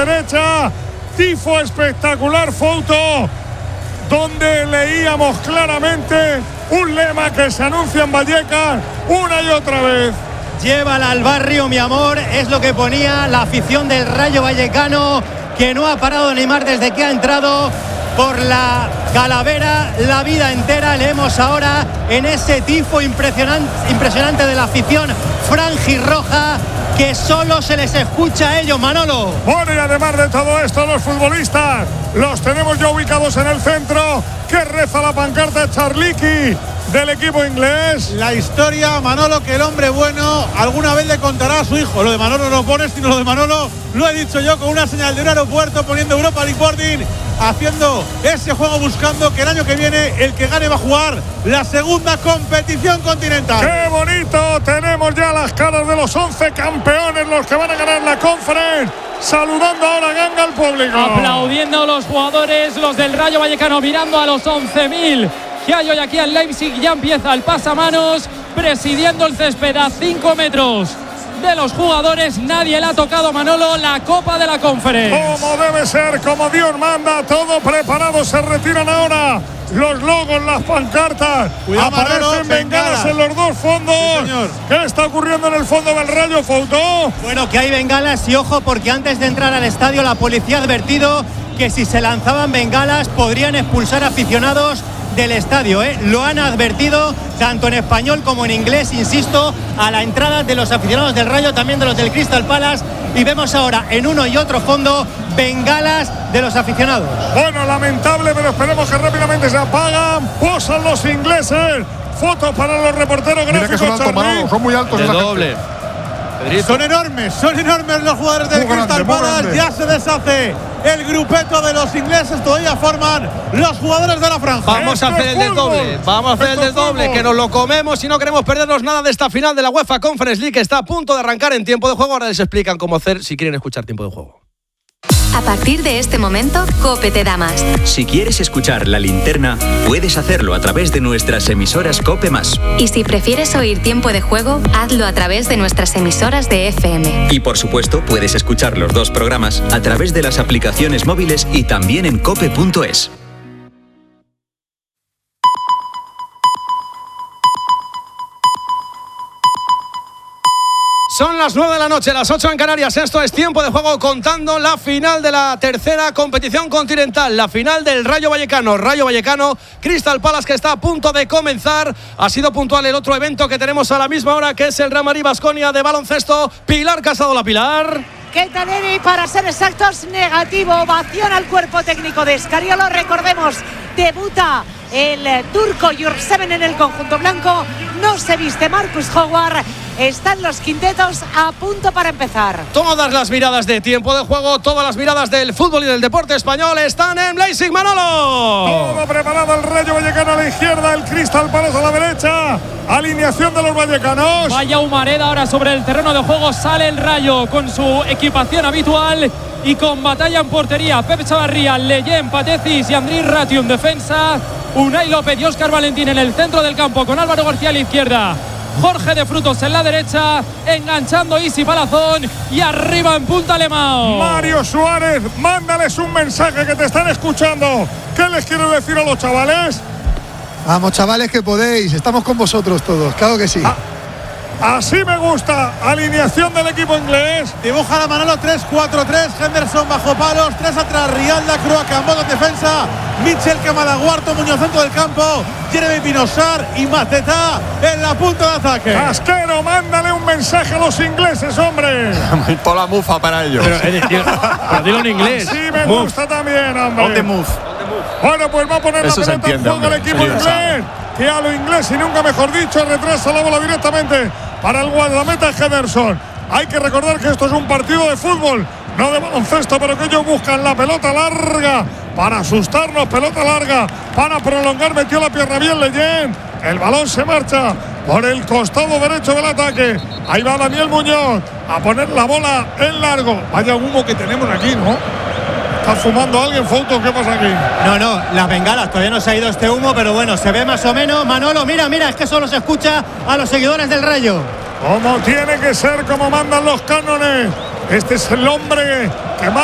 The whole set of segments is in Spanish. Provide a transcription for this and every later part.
derecha. Tifo espectacular, foto, donde leíamos claramente un lema que se anuncia en Vallecas una y otra vez. Llévala al barrio, mi amor, es lo que ponía la afición del Rayo Vallecano, que no ha parado de animar desde que ha entrado por la Calavera la vida entera. Leemos ahora en ese tifo impresionante de la afición franjirroja, que solo se les escucha a ellos, Manolo. Bueno, y además de todo esto, los futbolistas los tenemos ya ubicados en el centro. Que reza la pancarta Charliqui del equipo inglés. La historia, Manolo, que el hombre bueno alguna vez le contará a su hijo. Lo de Manolo no lo pones, sino lo de Manolo lo he dicho yo, con una señal de un aeropuerto, poniendo Europa League Boarding, haciendo ese juego, buscando que el año que viene el que gane va a jugar la segunda competición continental. ¡Qué bonito! Tenemos ya las caras de los 11 campeones, los que van a ganar la Conference. Saludando ahora Ganga al público. Aplaudiendo los jugadores, los del Rayo Vallecano, mirando a los 11.000 que hay hoy aquí en Leipzig. Ya empieza el pasamanos, presidiendo el césped a 5 metros de los jugadores. Nadie le ha tocado, Manolo, la Copa de la Conference. Como debe ser, como Dios manda, todo preparado. Se retiran ahora los logos, las pancartas. Cuidado, aparecen Manolo, bengalas en los dos fondos. Sí, ¿Qué está ocurriendo en el fondo del Rayo, Foutó? Bueno, que hay bengalas y ojo, porque antes de entrar al estadio la policía ha advertido que si se lanzaban bengalas podrían expulsar aficionados del estadio, Lo han advertido tanto en español como en inglés, insisto, a la entrada de los aficionados del Rayo, también de los del Crystal Palace, y vemos ahora en uno y otro fondo bengalas de los aficionados. Bueno, lamentable, pero esperemos que rápidamente se apagan. Posan los ingleses. Fotos para los reporteros gráficos. Mira que son altos, Manolo, son muy altos. De doble. Son enormes los jugadores del Crystal Palace. Ya se deshace el grupeto de los ingleses, todavía forman los jugadores de la franja. Vamos a hacer el desdoble, que nos lo comemos y no queremos perdernos nada de esta final de la UEFA Conference League, que está a punto de arrancar en tiempo de juego. Ahora les explican cómo hacer si quieren escuchar tiempo de juego. A partir de este momento, COPE te da más. Si quieres escuchar La Linterna, puedes hacerlo a través de nuestras emisoras COPE+. Y si prefieres oír tiempo de juego, hazlo a través de nuestras emisoras de FM. Y por supuesto, puedes escuchar los dos programas a través de las aplicaciones móviles y también en cope.es. Son las 9 de la noche, las 8 en Canarias. Esto es tiempo de juego, contando la final de la tercera competición continental, la final del Rayo Vallecano. Rayo Vallecano, Crystal Palace, que está a punto de comenzar. Ha sido puntual el otro evento que tenemos a la misma hora, que es el Real Madrid-Baskonia de baloncesto. Pilar Casado, la Pilar. ¿Qué tal, Eri? Para ser exactos, negativo. Ovación al cuerpo técnico de Escariolo. Recordemos, debuta el turco Jurseven en el conjunto blanco. No se viste Marcus Howard. Están los quintetos a punto para empezar. Todas las miradas de tiempo de juego, todas las miradas del fútbol y del deporte español están en Leipzig, Manolo. Todo preparado, el Rayo Vallecano a la izquierda, el Crystal Palace a la derecha. Alineación de los vallecanos. Vaya humareda ahora sobre el terreno de juego. Sale el Rayo con su equipación habitual y con batalla en portería. Pep Chavarría, Leyen, Patecis y Andrés Ratio en defensa. Unai López y Óscar Valentín en el centro del campo, con Álvaro García a la izquierda. Jorge de Frutos en la derecha, enganchando Isi Palazón, y arriba en punta Lemao. Mario Suárez, mándales un mensaje, que te están escuchando. ¿Qué les quiero decir a los chavales? Vamos, chavales, que podéis. Estamos con vosotros todos, claro que sí. Así me gusta. Alineación del equipo inglés. Dibuja la Manolo 3-4-3. Henderson bajo palos. 3 atrás. Rialda, Crua, Cambodo en defensa. Mitchell, Camadaguarto, Muñoz centro del campo. Jeremy Pinosar y Mateta en la punta de ataque. Casquero, mándale un mensaje a los ingleses, hombre. Toda la mufa para ellos. Pero dilo en inglés. Sí, me gusta también, hombre. On the move. Bueno, pues va a poner Eso la se pelota en entiende, juego el hombre. equipo Sí, inglés. Que a lo inglés, y nunca mejor dicho, retrasa la bola directamente para el guardameta Henderson. Hay que recordar que esto es un partido de fútbol, no de baloncesto, pero que ellos buscan la pelota larga para asustarnos. Pelota larga para prolongar. Metió la pierna bien Leyen. El balón se marcha por el costado derecho del ataque. Ahí va Daniel Muñoz a poner la bola en largo. Vaya humo que tenemos aquí, ¿no? ¿Está fumando alguien, Fouto? ¿Qué pasa aquí? No, las bengalas, todavía no se ha ido este humo, pero bueno, se ve más o menos. Manolo, mira, es que solo se escucha a los seguidores del Rayo. Como tiene que ser, como mandan los cánones. Este es el hombre que marca hoy la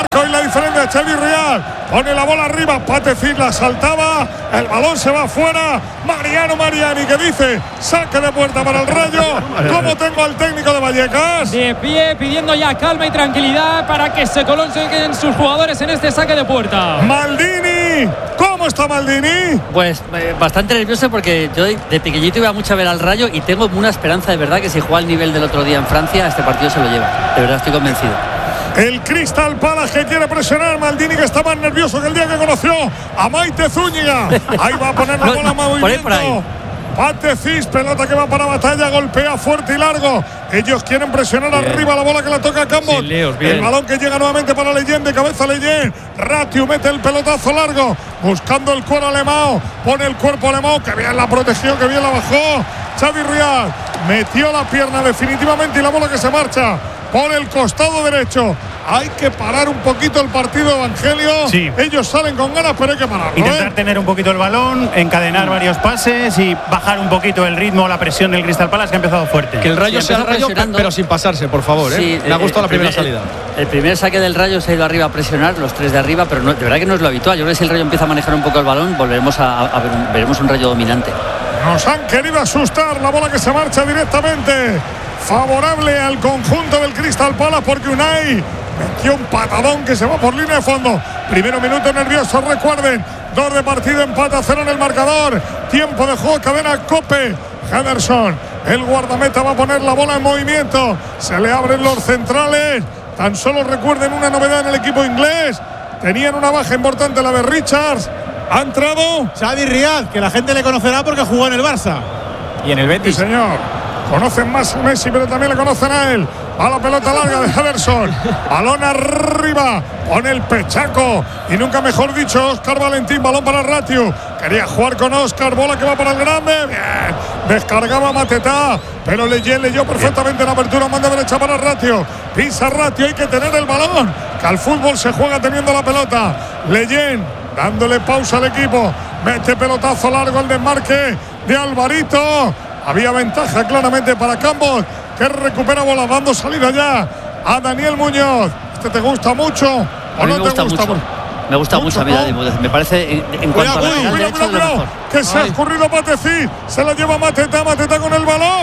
diferente a Xavi Rial. Pone la bola arriba, Patecín la saltaba, el balón se va afuera. Mariano Mariani que dice saque de puerta para el Rayo. ¿Cómo tengo al técnico de Vallecas? De pie, pidiendo ya calma y tranquilidad para que se coloquen sus jugadores en este saque de puerta. Maldini, ¿cómo está Maldini? Pues bastante nervioso porque yo de pequeñito iba mucho a ver al Rayo y tengo una esperanza de verdad que si juega al nivel del otro día en Francia, este partido se lo lleva. De verdad estoy convencido. El Crystal Palace que quiere presionar. Maldini que está más nervioso que el día que conoció a Maite Zúñiga. Ahí va a poner la bola en movimiento. Por ahí. Patecís, pelota que va para Batalla, golpea fuerte y largo. Ellos quieren presionar bien arriba la bola que la toca Campos. El balón que llega nuevamente para Leyen, de cabeza Leyen. Ratiu mete el pelotazo largo, buscando el cuero Alemão. Pone el cuerpo Alemão, que bien la protegió, que bien la bajó. Xavi Rial metió la pierna definitivamente y la bola que se marcha por el costado derecho. Hay que parar un poquito el partido, Evangelio. Sí. Ellos salen con ganas, pero hay que pararlo. Intentar tener un poquito el balón, encadenar varios pases y bajar un poquito el ritmo, la presión del Crystal Palace, que ha empezado fuerte. Que el Rayo sea el Rayo, pero sin pasarse, por favor. Sí, me ha gustado la primera salida. El primer saque del Rayo se ha ido arriba a presionar, los tres de arriba, pero no, de verdad que no es lo habitual. Yo creo que si el Rayo empieza a manejar un poco el balón, volveremos veremos un Rayo dominante. Nos han querido asustar, la bola que se marcha directamente favorable al conjunto del Crystal Palace, porque Unai metió un patadón que se va por línea de fondo. Primero minuto nervioso, recuerden, 2 de partido, empate a 0 en el marcador. Tiempo de juego, cadena COPE. Henderson, el guardameta, va a poner la bola en movimiento. Se le abren los centrales. Tan solo recuerden una novedad en el equipo inglés. Tenían una baja importante, la de Richards. Ha entrado Xavi Rial, que la gente le conocerá porque jugó en el Barça y en el Betis. Sí, señor. Conocen más a Messi, pero también le conocen a él. A la pelota larga de Henderson. Balón arriba. Pone el pechaco. Y nunca mejor dicho, Óscar Valentín. Balón para Ratiu. Quería jugar con Óscar. Bola que va para el grande. Bien. Descargaba Matetá. Pero leyó perfectamente la apertura. Manda derecha para Ratiu. Pisa Ratiu. Hay que tener el balón. Que al fútbol se juega teniendo la pelota. Leyen dándole pausa al equipo. Mete pelotazo largo, el desmarque de Alvarito. Había ventaja claramente para Campos, que recupera bola, dando salida ya a Daniel Muñoz. ¿Este te gusta mucho o no te gusta mucho? Me gusta mucho a mí, me parece en cuanto a la lateral derecha es lo mejor. Que se ha escurrido Patecín, se la lleva Matetá con el balón.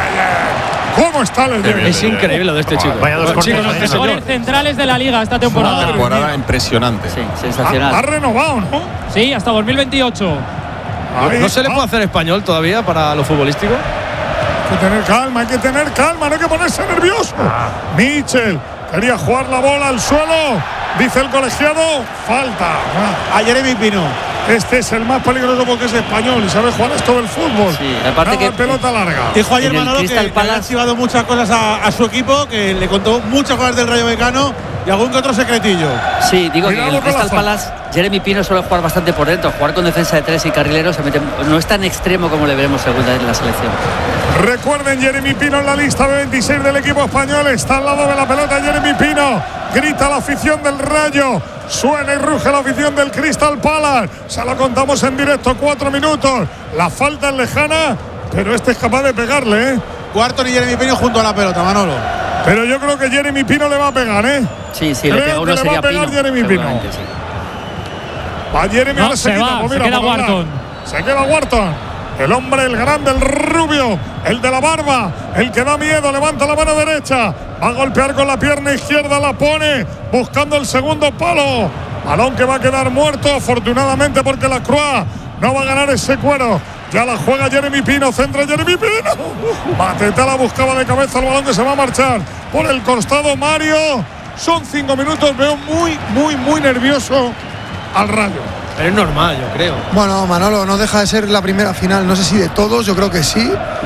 ¿Cómo está Leyen? Es increíble lo de este chico. Vaya dos chicos, los mejores centrales de la liga esta temporada. Una temporada impresionante. Sí, sensacional. Ha renovado, ¿no? Sí, hasta 2028. ¿No se le puede hacer español todavía para lo futbolístico? Hay que tener calma, no hay que ponerse nervioso. Mitchell quería jugar la bola al suelo, dice el colegiado, falta. A Jeremy Pino. Este es el más peligroso porque es español y sabe jugar esto del fútbol. Sí, aparte que pelota larga. Dijo ayer Manolo que le ha activado muchas cosas a su equipo, que le contó muchas cosas del Rayo Vallecano y algún que otro secretillo. Sí, digo que el Crystal Palace, Jeremy Pino suele jugar bastante por dentro, jugar con defensa de 3 y carrilero, no es tan extremo como le veremos segunda en la selección. Recuerden, Jeremy Pino en la lista de 26 del equipo español, está al lado de la pelota Jeremy Pino, grita la afición del Rayo, suena y ruge la afición del Crystal Palace, se lo contamos en directo, 4 minutos, la falta es lejana, pero este es capaz de pegarle, Wharton y Jeremy Pino junto a la pelota, Manolo. Pero yo creo que Jeremy Pino le va a pegar, Sí, le pega uno, sería Pino. Jeremy Pino. Sí. Va Jeremy, no, se va, se queda Wharton. Se queda Wharton. El hombre, el grande, el rubio, el de la barba, el que da miedo, levanta la mano derecha, va a golpear con la pierna izquierda, la pone, buscando el segundo palo. Balón que va a quedar muerto, afortunadamente, porque la Croix no va a ganar ese cuero. Ya la juega Jeremy Pino, centra Jeremy Pino. Matetá la buscaba de cabeza, el balón que se va a marchar por el costado Mario. Son 5 minutos, veo muy nervioso al Rayo. Pero es normal, yo creo. Bueno, Manolo, no deja de ser la primera final, no sé si de todos, yo creo que sí.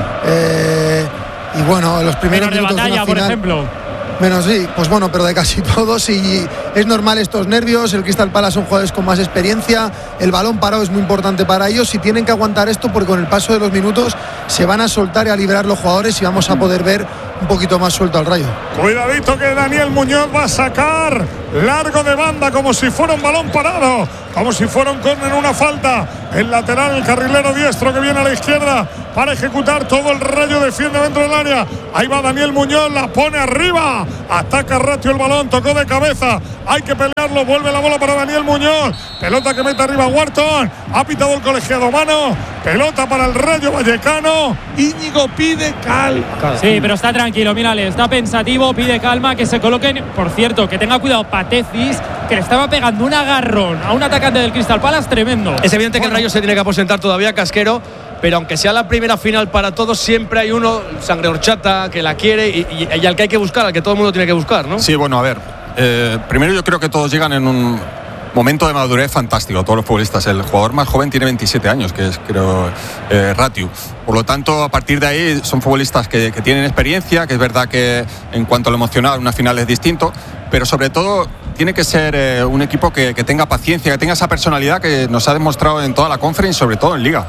Y bueno, los primeros minutos de Batalla, por ejemplo. Menos sí, pues bueno, pero de casi todos, y es normal estos nervios. El Crystal Palace son jugadores con más experiencia, el balón parado es muy importante para ellos y tienen que aguantar esto porque con el paso de los minutos se van a soltar y a liberar los jugadores y vamos a poder ver un poquito más suelto al Rayo. Cuidadito que Daniel Muñoz va a sacar largo de banda, como si fuera un balón parado, como si fuera un córner, una falta. El lateral, el carrilero diestro que viene a la izquierda para ejecutar todo el Rayo, defiende dentro del área. Ahí va Daniel Muñoz, la pone arriba, ataca Ratio el balón, tocó de cabeza, hay que pelearlo, vuelve la bola para Daniel Muñoz, pelota que mete arriba Wharton, ha pitado el colegiado mano, pelota para el Rayo Vallecano. Íñigo pide calma. Sí, pero está tranquilo, mírale, está pensativo, pide calma, que se coloquen. Por cierto, que tenga cuidado Patecis, que le estaba pegando un agarrón a un atacante del Crystal Palace tremendo. Es evidente que el Rayo se tiene que aposentar todavía, Casquero, pero aunque sea la primera final para todos, siempre hay uno, sangre horchata, que la quiere y al que hay que buscar, al que todo el mundo tiene que buscar, ¿no? Sí, bueno, a ver, primero yo creo que todos llegan en un momento de madurez fantástico, todos los futbolistas. El jugador más joven tiene 27 años, que es, creo, Ratio. Por lo tanto, a partir de ahí son futbolistas que tienen experiencia, que es verdad que en cuanto a lo emocional una final es distinto, pero sobre todo tiene que ser un equipo que tenga paciencia, que tenga esa personalidad que nos ha demostrado en toda la Conference, sobre todo en Liga.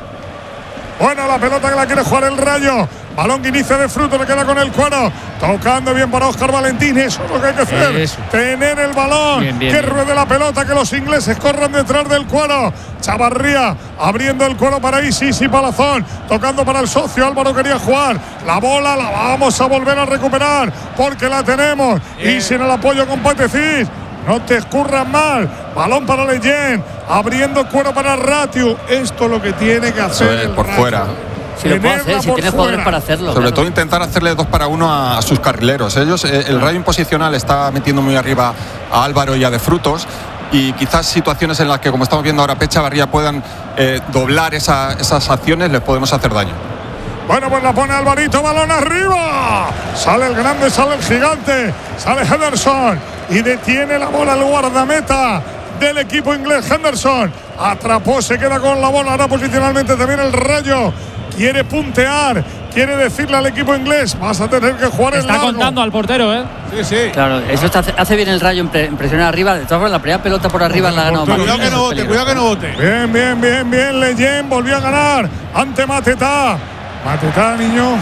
Bueno, la pelota que la quiere jugar el Rayo. Balón que inicia de Fruto, le queda con el Cuero. Tocando bien para Óscar Valentín. Eso es lo que hay que hacer. Eso. Tener el balón. Bien, que ruede la pelota, que los ingleses corran detrás del Cuero. Chavarría abriendo el Cuero para Isis y Palazón. Tocando para el socio. Álvaro quería jugar. La bola la vamos a volver a recuperar porque la tenemos. Y sin el apoyo con Patecis. No te escurras mal. Balón para Leyen. Abriendo Cuero para Ratio. Esto es lo que tiene que hacer. Por Rayo. fuera. Si lo puede hacer, si tiene jugadores para hacerlo. Sobre todo intentar hacerle 2 para 1 a sus carrileros. Ellos, el Rayo imposicional está metiendo muy arriba a Álvaro y a De Frutos. Y quizás situaciones en las que, como estamos viendo ahora, Pep Chavarría puedan doblar esas acciones, les podemos hacer daño. Bueno, pues la pone Alvarito, balón arriba. Sale el grande, sale el gigante, sale Henderson y detiene la bola el guardameta del equipo inglés. Henderson atrapó, se queda con la bola. Ahora posicionalmente también el Rayo quiere puntear, quiere decirle al equipo inglés: vas a tener que jugar en largo. Está contando al portero, ¿eh? Sí. Claro, eso hace bien el Rayo en presionar arriba. De todas formas, la primera pelota por arriba la ha ganado. Cuidado que no vote. Bien. Leyen volvió a ganar ante Matetá. Matetá, niño.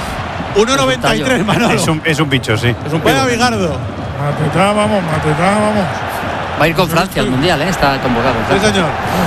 1.93, Manolo. Es un bicho, sí. Es un pedo. Bigardo. Matetá, vamos. Va a ir con Francia al Mundial, está convocado. Sí, señor.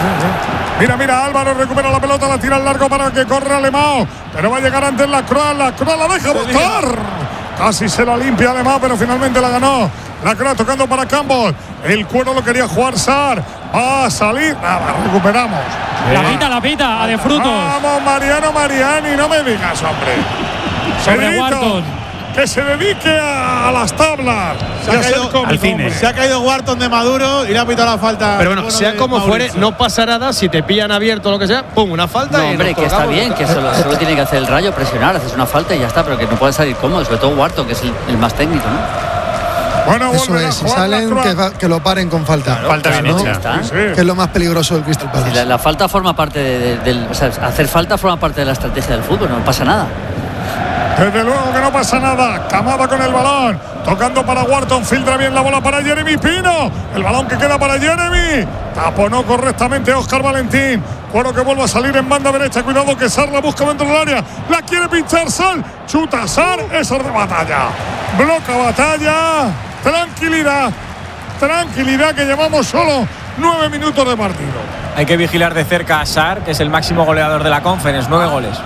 Mira, Álvaro recupera la pelota, la tira al largo para que corra Alemão, pero va a llegar antes la Croix la deja botar. Casi se la limpia Alemão, pero finalmente la ganó. La Croix tocando para Campbell. El Cuero lo quería jugar Sar. Va a salir. Nada, recuperamos. La pita, a De Frutos. Vamos, Mariani, no me digas, hombre. Sobre Wharton. Que se dedique a las tablas. Se ha caído Wharton de Maduro y le ha pitado la falta. Pero bueno, sea como fuere, no pasa nada. Si te pillan abierto o lo que sea, pum, una falta. No, hombre, que está bien, que solo tiene que hacer el Rayo, presionar, haces una falta y ya está, pero que no puede salir cómodo, sobre todo Wharton, que es el más técnico, ¿no? Bueno, eso es, si salen, que lo paren con falta. Claro, falta bien hecha. Sí. Que es lo más peligroso del Crystal Palace. Sí, la falta forma parte o sea, hacer falta forma parte de la estrategia del fútbol, no pasa nada. Desde luego que no pasa nada. Camada con el balón, tocando para Wharton, filtra bien la bola para Jeremy Pino. El balón que queda para Jeremy. Taponó correctamente Óscar Valentín. Cuero que vuelve a salir en banda derecha. Cuidado que Sar la busca dentro del área. La quiere pinchar Sar. Chuta Sar. Eso es de Batalla. Bloca Batalla. Tranquilidad, que llevamos solo 9 minutos de partido. Hay que vigilar de cerca a Sar, que es el máximo goleador de la Conference, 9 goles.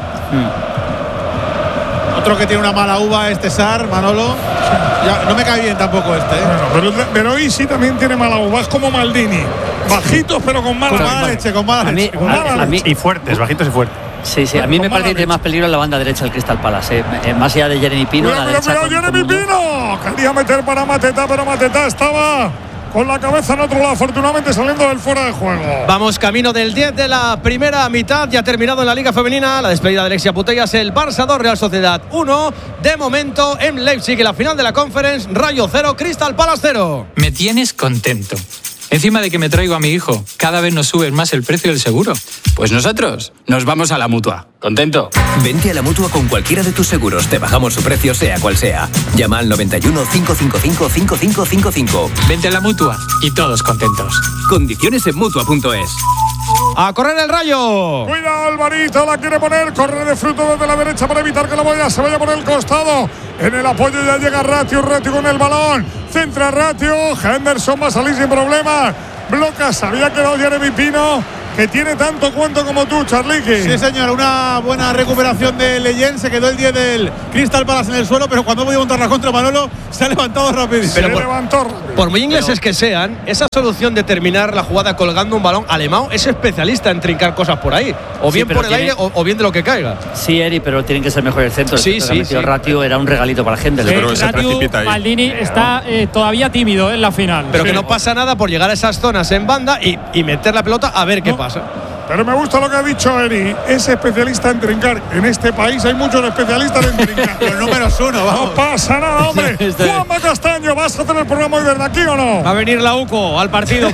Otro que tiene una mala uva, Sar, Manolo. Ya, no me cae bien tampoco este. Bueno, pero Isi también tiene mala uva, es como Maldini. Bajitos pero con mala leche. Y fuertes, bajitos y fuertes. Sí, a mí me parece que tiene más peligro en la banda derecha el Crystal Palace, más allá de Jeremy Pino. Cuidado, Jeremy Pino. Quería meter para Matetá, pero Matetá estaba con la cabeza en otro lado, afortunadamente saliendo del fuera de juego. Vamos camino del 10 de la primera mitad. Ya ha terminado en la Liga Femenina la despedida de Alexia Putellas. El Barça 2, Real Sociedad 1. De momento en Leipzig, en la final de la Conference, Rayo 0, Crystal Palace 0. Me tienes contento. Encima de que me traigo a mi hijo, cada vez nos subes más el precio del seguro. Pues nosotros nos vamos a la Mutua. ¿Contento? Vente a la Mutua con cualquiera de tus seguros. Te bajamos su precio sea cual sea. Llama al 91 555 5555. Vente a la Mutua y todos contentos. Condiciones en Mutua.es. A correr el Rayo. Cuidado, Alvarito, la quiere poner. Corre de fruto desde la derecha para evitar que la boya se vaya por el costado. En el apoyo ya llega Ratio con el balón. Centra Ratio. Henderson va a salir sin problemas. Bloca, se había quedado Jeremy Pino, que tiene tanto cuento como tú, Charliqui. Sí, señor, una buena recuperación de Leyen. Se quedó el 10 del Crystal Palace en el suelo, pero cuando voy a montar la contra Manolo, se ha levantado rapidísimo. Por muy ingleses que sean, esa solución de terminar la jugada colgando un balón, Alemão es especialista en trincar cosas por ahí. O bien por el aire o bien de lo que caiga. Sí, Eri, pero tienen que ser mejor el centro. Sí. Ratio era un regalito para gente. Pero se precipita ahí. Maldini está todavía tímido en la final. Pero que no pasa nada por llegar a esas zonas en banda y meter la pelota a ver qué pasa. Pero me gusta lo que ha dicho Eri, es especialista en trincar. En este país hay muchos especialistas en trincar. Los números uno, vamos. No pasa nada, hombre. Juanma Castaño, ¿vas a hacer el programa hoy desde aquí o no? Va a venir la UCO al partido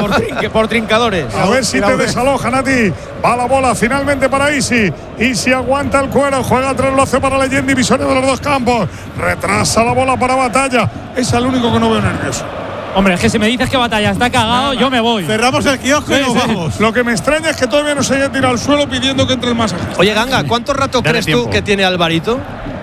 por trincadores. A ver si te desalojan a ti. Va la bola finalmente para Isi. Isi aguanta el cuero, juega atrás, lo hace para Leyen, divisorio de los dos campos. Retrasa la bola para Batalla. Es el único que no veo nervioso. Hombre, es que si me dices que Batalla está cagado, yo me voy. Cerramos el kiosco y nos vamos. Lo que me extraña es que todavía no se haya tirado al suelo pidiendo que entre el masajista. Oye, Ganga, ¿cuánto rato crees tú que tiene Alvarito?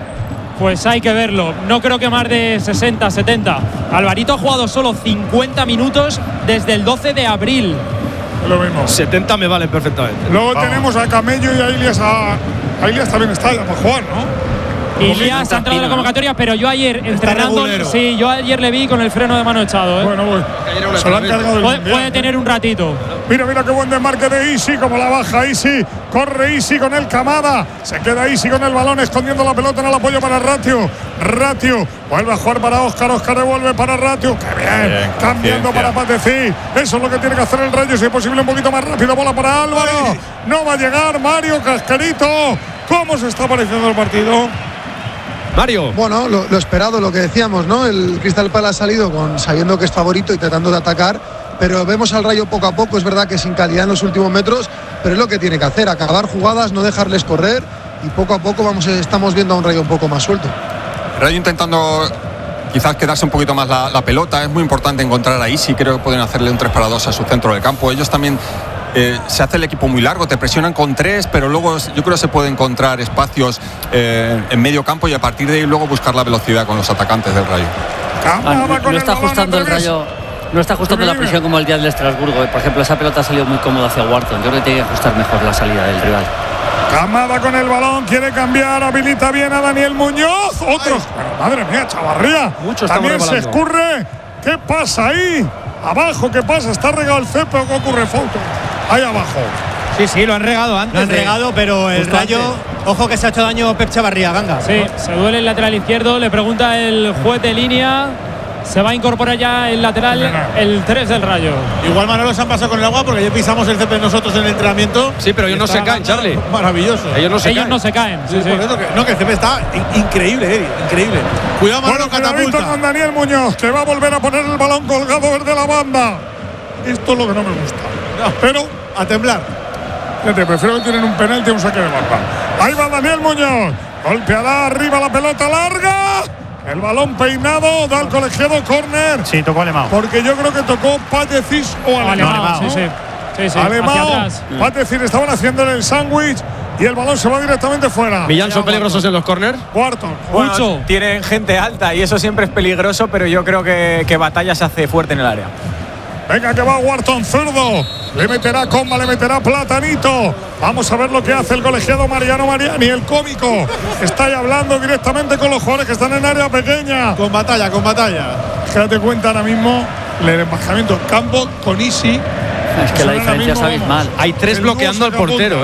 Pues hay que verlo. No creo que más de 60, 70. Alvarito ha jugado solo 50 minutos desde el 12 de abril. Lo mismo. 70 me valen perfectamente. Luego tenemos a Camello y a Ilias. Ilias también está ya para jugar, ¿no? Ilias ha entrado en la convocatoria, pero yo ayer entrenando. Sí, yo ayer le vi con el freno de mano echado. Bueno, se lo han cargado puede tener un ratito. Mira qué buen desmarque de Isi, como la baja Isi. Corre Isi con el Kamada. Se queda Isi con el balón, escondiendo la pelota en el apoyo para Ratio. Ratio vuelve a jugar para Óscar. Óscar devuelve para Ratio. ¡Qué bien! Cambiando para Pateci. Eso es lo que tiene que hacer el Rayo. Si es posible, un poquito más rápido. Bola para Álvaro. No va a llegar Mario Cascarito. ¿Cómo se está pareciendo el partido? Mario. Bueno, lo esperado, lo que decíamos, ¿no? El Crystal Palace ha salido sabiendo que es favorito y tratando de atacar, pero vemos al Rayo poco a poco. Es verdad que sin calidad en los últimos metros, pero es lo que tiene que hacer, acabar jugadas, no dejarles correr, y poco a poco estamos viendo a un Rayo un poco más suelto. El Rayo intentando quizás quedarse un poquito más la pelota. Es muy importante encontrar ahí, sí creo que pueden hacerle un 3-2 a su centro del campo. Ellos también se hace el equipo muy largo, te presionan con 3, pero luego yo creo que se puede encontrar espacios en medio campo y a partir de ahí luego buscar la velocidad con los atacantes del Rayo. No está ajustando el Rayo. No está ajustando la presión como el día del Estrasburgo. Por ejemplo, esa pelota ha salido muy cómoda hacia Wharton. Yo creo que tiene que ajustar mejor la salida del rival. Kamada con el balón, quiere cambiar, habilita bien a Daniel Muñoz. Otros, madre mía, Chavarría. También se escurre. ¿Qué pasa ahí? Abajo, ¿qué pasa? ¿Está regado el césped o qué ocurre, Fouto? Ahí abajo. Sí, lo han regado antes. Lo han regado, pero el Rayo, ojo que se ha hecho daño Pep Chavarría, Ganga. Sí, se duele el lateral izquierdo, le pregunta el juez de línea. Se va a incorporar ya el lateral, el 3 del Rayo. Igual Manolo se han pasado con el agua porque ya pisamos el césped nosotros en el entrenamiento. Sí, pero ellos no se caen, Charlie. Maravilloso. Ellos no se caen. Sí. Por eso que el césped está increíble, Eri, increíble. Cuidado, Manolo, catapulta. Con Daniel Muñoz, que va a volver a poner el balón colgado desde la banda. Esto es lo que no me gusta. Pero a temblar. Fíjate, prefiero que tienen un penalti a un saque de banda. Ahí va Daniel Muñoz. Golpeará arriba la pelota larga. El balón peinado, da al colegiado córner. Sí, tocó Alemão. Porque yo creo que tocó Patecis o Alemão. ¿no? Sí. Alemão, Patecis estaban haciendo el sándwich y el balón se va directamente fuera. Millán, ¿son peligrosos en los córners? Cuarto. Bueno, tienen gente alta y eso siempre es peligroso, pero yo creo que Batalla se hace fuerte en el área. Venga, que va Wharton zurdo. Le meterá Comba, le meterá Platanito. Vamos a ver lo que hace el colegiado Mariano Mariani, el cómico. Está ahí hablando directamente con los jugadores que están en área pequeña. Con Batalla. Date cuenta ahora mismo el embajamiento campo con Isi. Es que la diferencia es abismal. Hay 3 bloqueando al portero,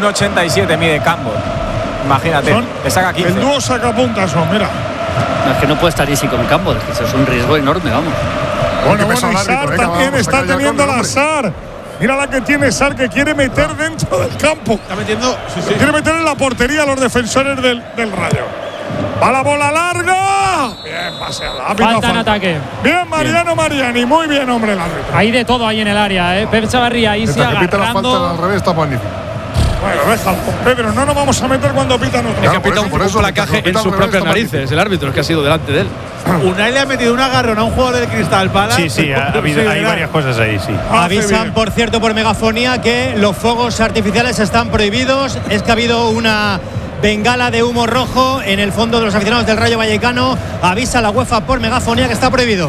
1,87 mide Campbell. Imagínate, le saca 15. El dúo sacapuntas son, mira. No, es que no puede estar Isi con Campbell, eso es un riesgo enorme, vamos. Bueno, y Sar también está teniendo la Sar. Mira la que tiene Sar, que quiere meter dentro del campo. Está metiendo. Sí. Quiere meter en la portería a los defensores del Rayo. Va la bola larga. Bien, paseada. Falta en ataque. Bien, Mariano Mariani. Muy bien, hombre, el árbitro. Hay de todo ahí en el área, Pep Chavarría ahí se agarrando. La falta al revés está magnífico. Bueno, déjalo, Pedro, no nos vamos a meter cuando pitan otro. Es que pita un placaje en sus propias narices, el árbitro, es que ha sido delante de él. Unai le ha metido un agarrón a un jugador del Crystal Palace. Sí, hay varias cosas ahí, sí. Avisan, por cierto, por megafonía que los fuegos artificiales están prohibidos. Es que ha habido una bengala de humo rojo en el fondo de los aficionados del Rayo Vallecano. Avisa la UEFA por megafonía que está prohibido.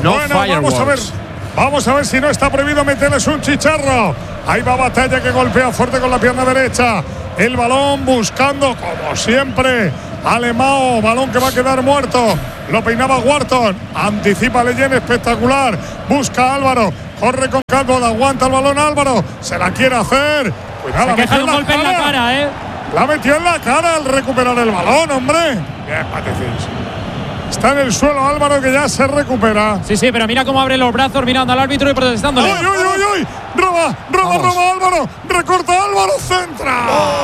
Vamos a ver si no está prohibido meterles un chicharro. Ahí va Batalla, que golpea fuerte con la pierna derecha. El balón buscando, como siempre, Alemão. Balón que va a quedar muerto. Lo peinaba Wharton. Anticipa Leyen, espectacular. Busca a Álvaro. Corre con calma. Aguanta el balón Álvaro. Se la quiere hacer. Cuidado, se queja de un golpe en la cara, La metió en la cara al recuperar el balón, hombre. Bien, Patecís. Está en el suelo Álvaro, que ya se recupera. Sí, pero mira cómo abre los brazos mirando al árbitro y protestándole. ¡Uy! ¡Roba Álvaro! ¡Recorta Álvaro! ¡Centra!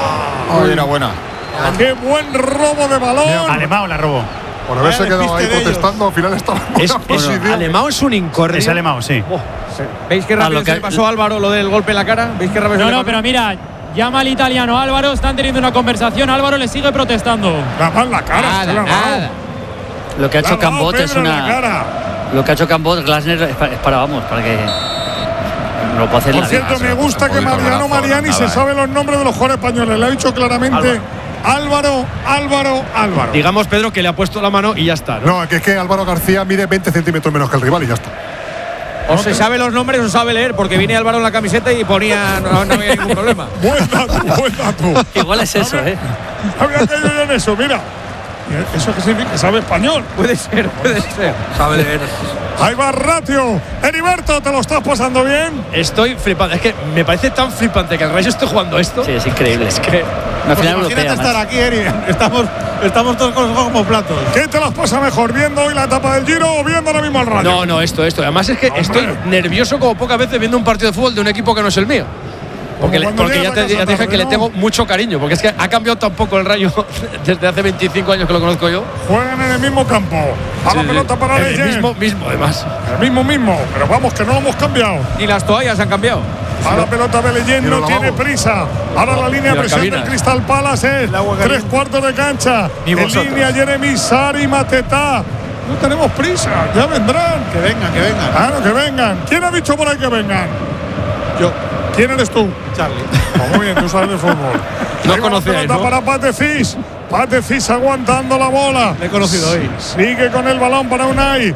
Era buena. ¡Qué buen robo de balón! Alemão la robó. Por haberse quedado ahí protestando, al final estaba en buena posición. Alemão es un incordio. Es Alemão, sí. ¿Veis qué rápido se le pasó a Álvaro lo del golpe en la cara? ¿Veis qué rápido se le pasó? Pero mira, llama al italiano Álvaro, están teniendo una conversación, Álvaro le sigue protestando. La en la cara, nada. Lo que ha hecho Cambot es una. Lo que ha hecho Cambot, Glasner, es para que. No lo puede hacer. Por cierto, me gusta que Mariano Mariani se sabe los nombres de los jugadores españoles. Le ha dicho claramente Álvaro. Digamos, Pedro, que le ha puesto la mano y ya está. No, que es que Álvaro García mide 20 centímetros menos que el rival y ya está. O se sabe los nombres o sabe leer, porque viene Álvaro en la camiseta y ponía. No había ningún problema. Buen dato. Igual es eso, Había caído yo en eso, mira. ¿Eso qué significa? ¿Sabe español? Puede ser. Sabe leer. Ahí va Ratio. Heriberto, ¿te lo estás pasando bien? Estoy flipando. Es que me parece tan flipante que el Rayo esté jugando esto. Sí, es increíble. Es que. Imagínate estar aquí, Eri. Estamos todos con los ojos como platos. ¿Qué te las pasa mejor? ¿Viendo hoy la etapa del Giro o viendo ahora mismo al Rayo? No, esto. Además es que estoy nervioso como pocas veces viendo un partido de fútbol de un equipo que no es el mío. Porque ya te dije que le tengo mucho cariño, porque es que ha cambiado tan poco el Rayo desde hace 25 años que lo conozco yo. Juegan en el mismo campo. A la pelota para Leyen. El mismo, además. El mismo. Pero vamos, que no lo hemos cambiado. Ni las toallas han cambiado. A la pelota de Leyen, no tiene prisa. Ahora la línea de presión del Crystal Palace es 3/4 de cancha. En línea Jeremy, Sari, Mateta. No tenemos prisa, ya vendrán. Que vengan. Claro, que vengan. ¿Quién ha dicho por ahí que vengan? Yo. ¿Quién eres tú? Charlie. Pues muy bien, tú sabes de fútbol. No conocíais, ¿no? Para Patecís. Patecís aguantando la bola. Le he conocido hoy. Sigue con el balón para Unai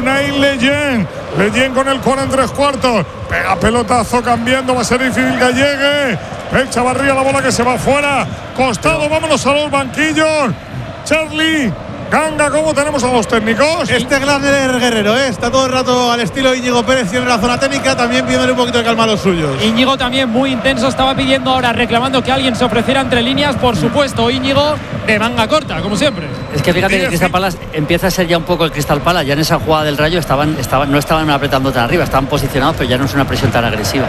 Leyen. Leyen con el coro en 3/4. Pega pelotazo cambiando. Va a ser difícil que llegue. El Chavarría, la bola que se va fuera. Costado, vámonos a los banquillos. Charlie. Ganga, ¿cómo tenemos a los técnicos? Glasner es guerrero, está todo el rato al estilo Íñigo Pérez en la zona técnica, también pidiéndole un poquito de calma a los suyos. Íñigo también muy intenso, estaba pidiendo ahora, reclamando que alguien se ofreciera entre líneas, por supuesto, Íñigo de manga corta, como siempre. Es que fíjate que el Crystal Palace empieza a ser ya un poco el Crystal Palace, ya en esa jugada del Rayo no estaban apretando tan arriba, estaban posicionados, pero ya no es una presión tan agresiva.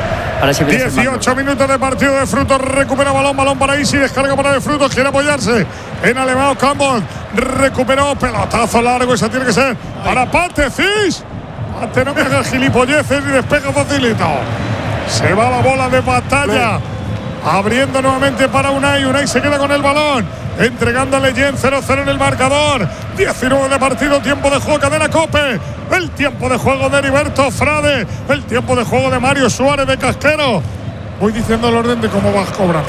18 minutos de partido de Frutos, recupera balón para Isi, descarga para de Frutos, quiere apoyarse en Alemão. Campbell recuperó, pelotazo largo, esa tiene que ser para Patecís. Pate, no me hagas gilipolleces y despega facilito. Se va la bola de Batalla, abriendo nuevamente para Unai se queda con el balón, entregando a Leyen. 0-0 en el marcador. 19 de partido, tiempo de juego, cadena COPE. El tiempo de juego de Heriberto Frade, el tiempo de juego de Mario Suárez de Casquero. Voy diciendo el orden de cómo vas cobrando,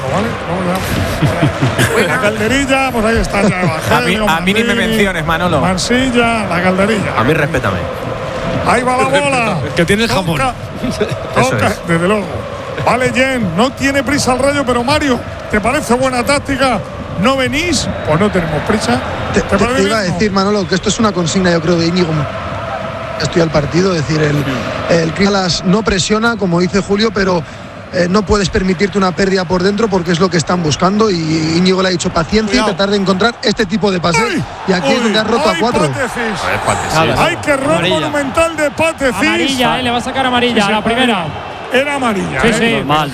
¿vale? La calderilla, pues ahí está ya. A mí ni me menciones, Manolo. Mansilla, la calderilla. A mí respétame. Ahí va la bola. Que tiene el jamón. Toca, desde luego. Vale, Jen, no tiene prisa el Rayo, pero Mario, ¿te parece buena táctica? ¿No venís? Pues no tenemos prisa. Te iba a decir, Manolo, que esto es una consigna, yo creo, de Íñigo. Estoy al partido, es decir, el Crystal no presiona, como dice Julio, pero no puedes permitirte una pérdida por dentro porque es lo que están buscando, y Íñigo le ha dicho paciencia y tratar de encontrar este tipo de pases. Y aquí es donde ha roto a 4. Hay que error monumental de Patecís. Amarilla, le va a sacar amarilla a la primera. Era amarilla. Sí. Normal.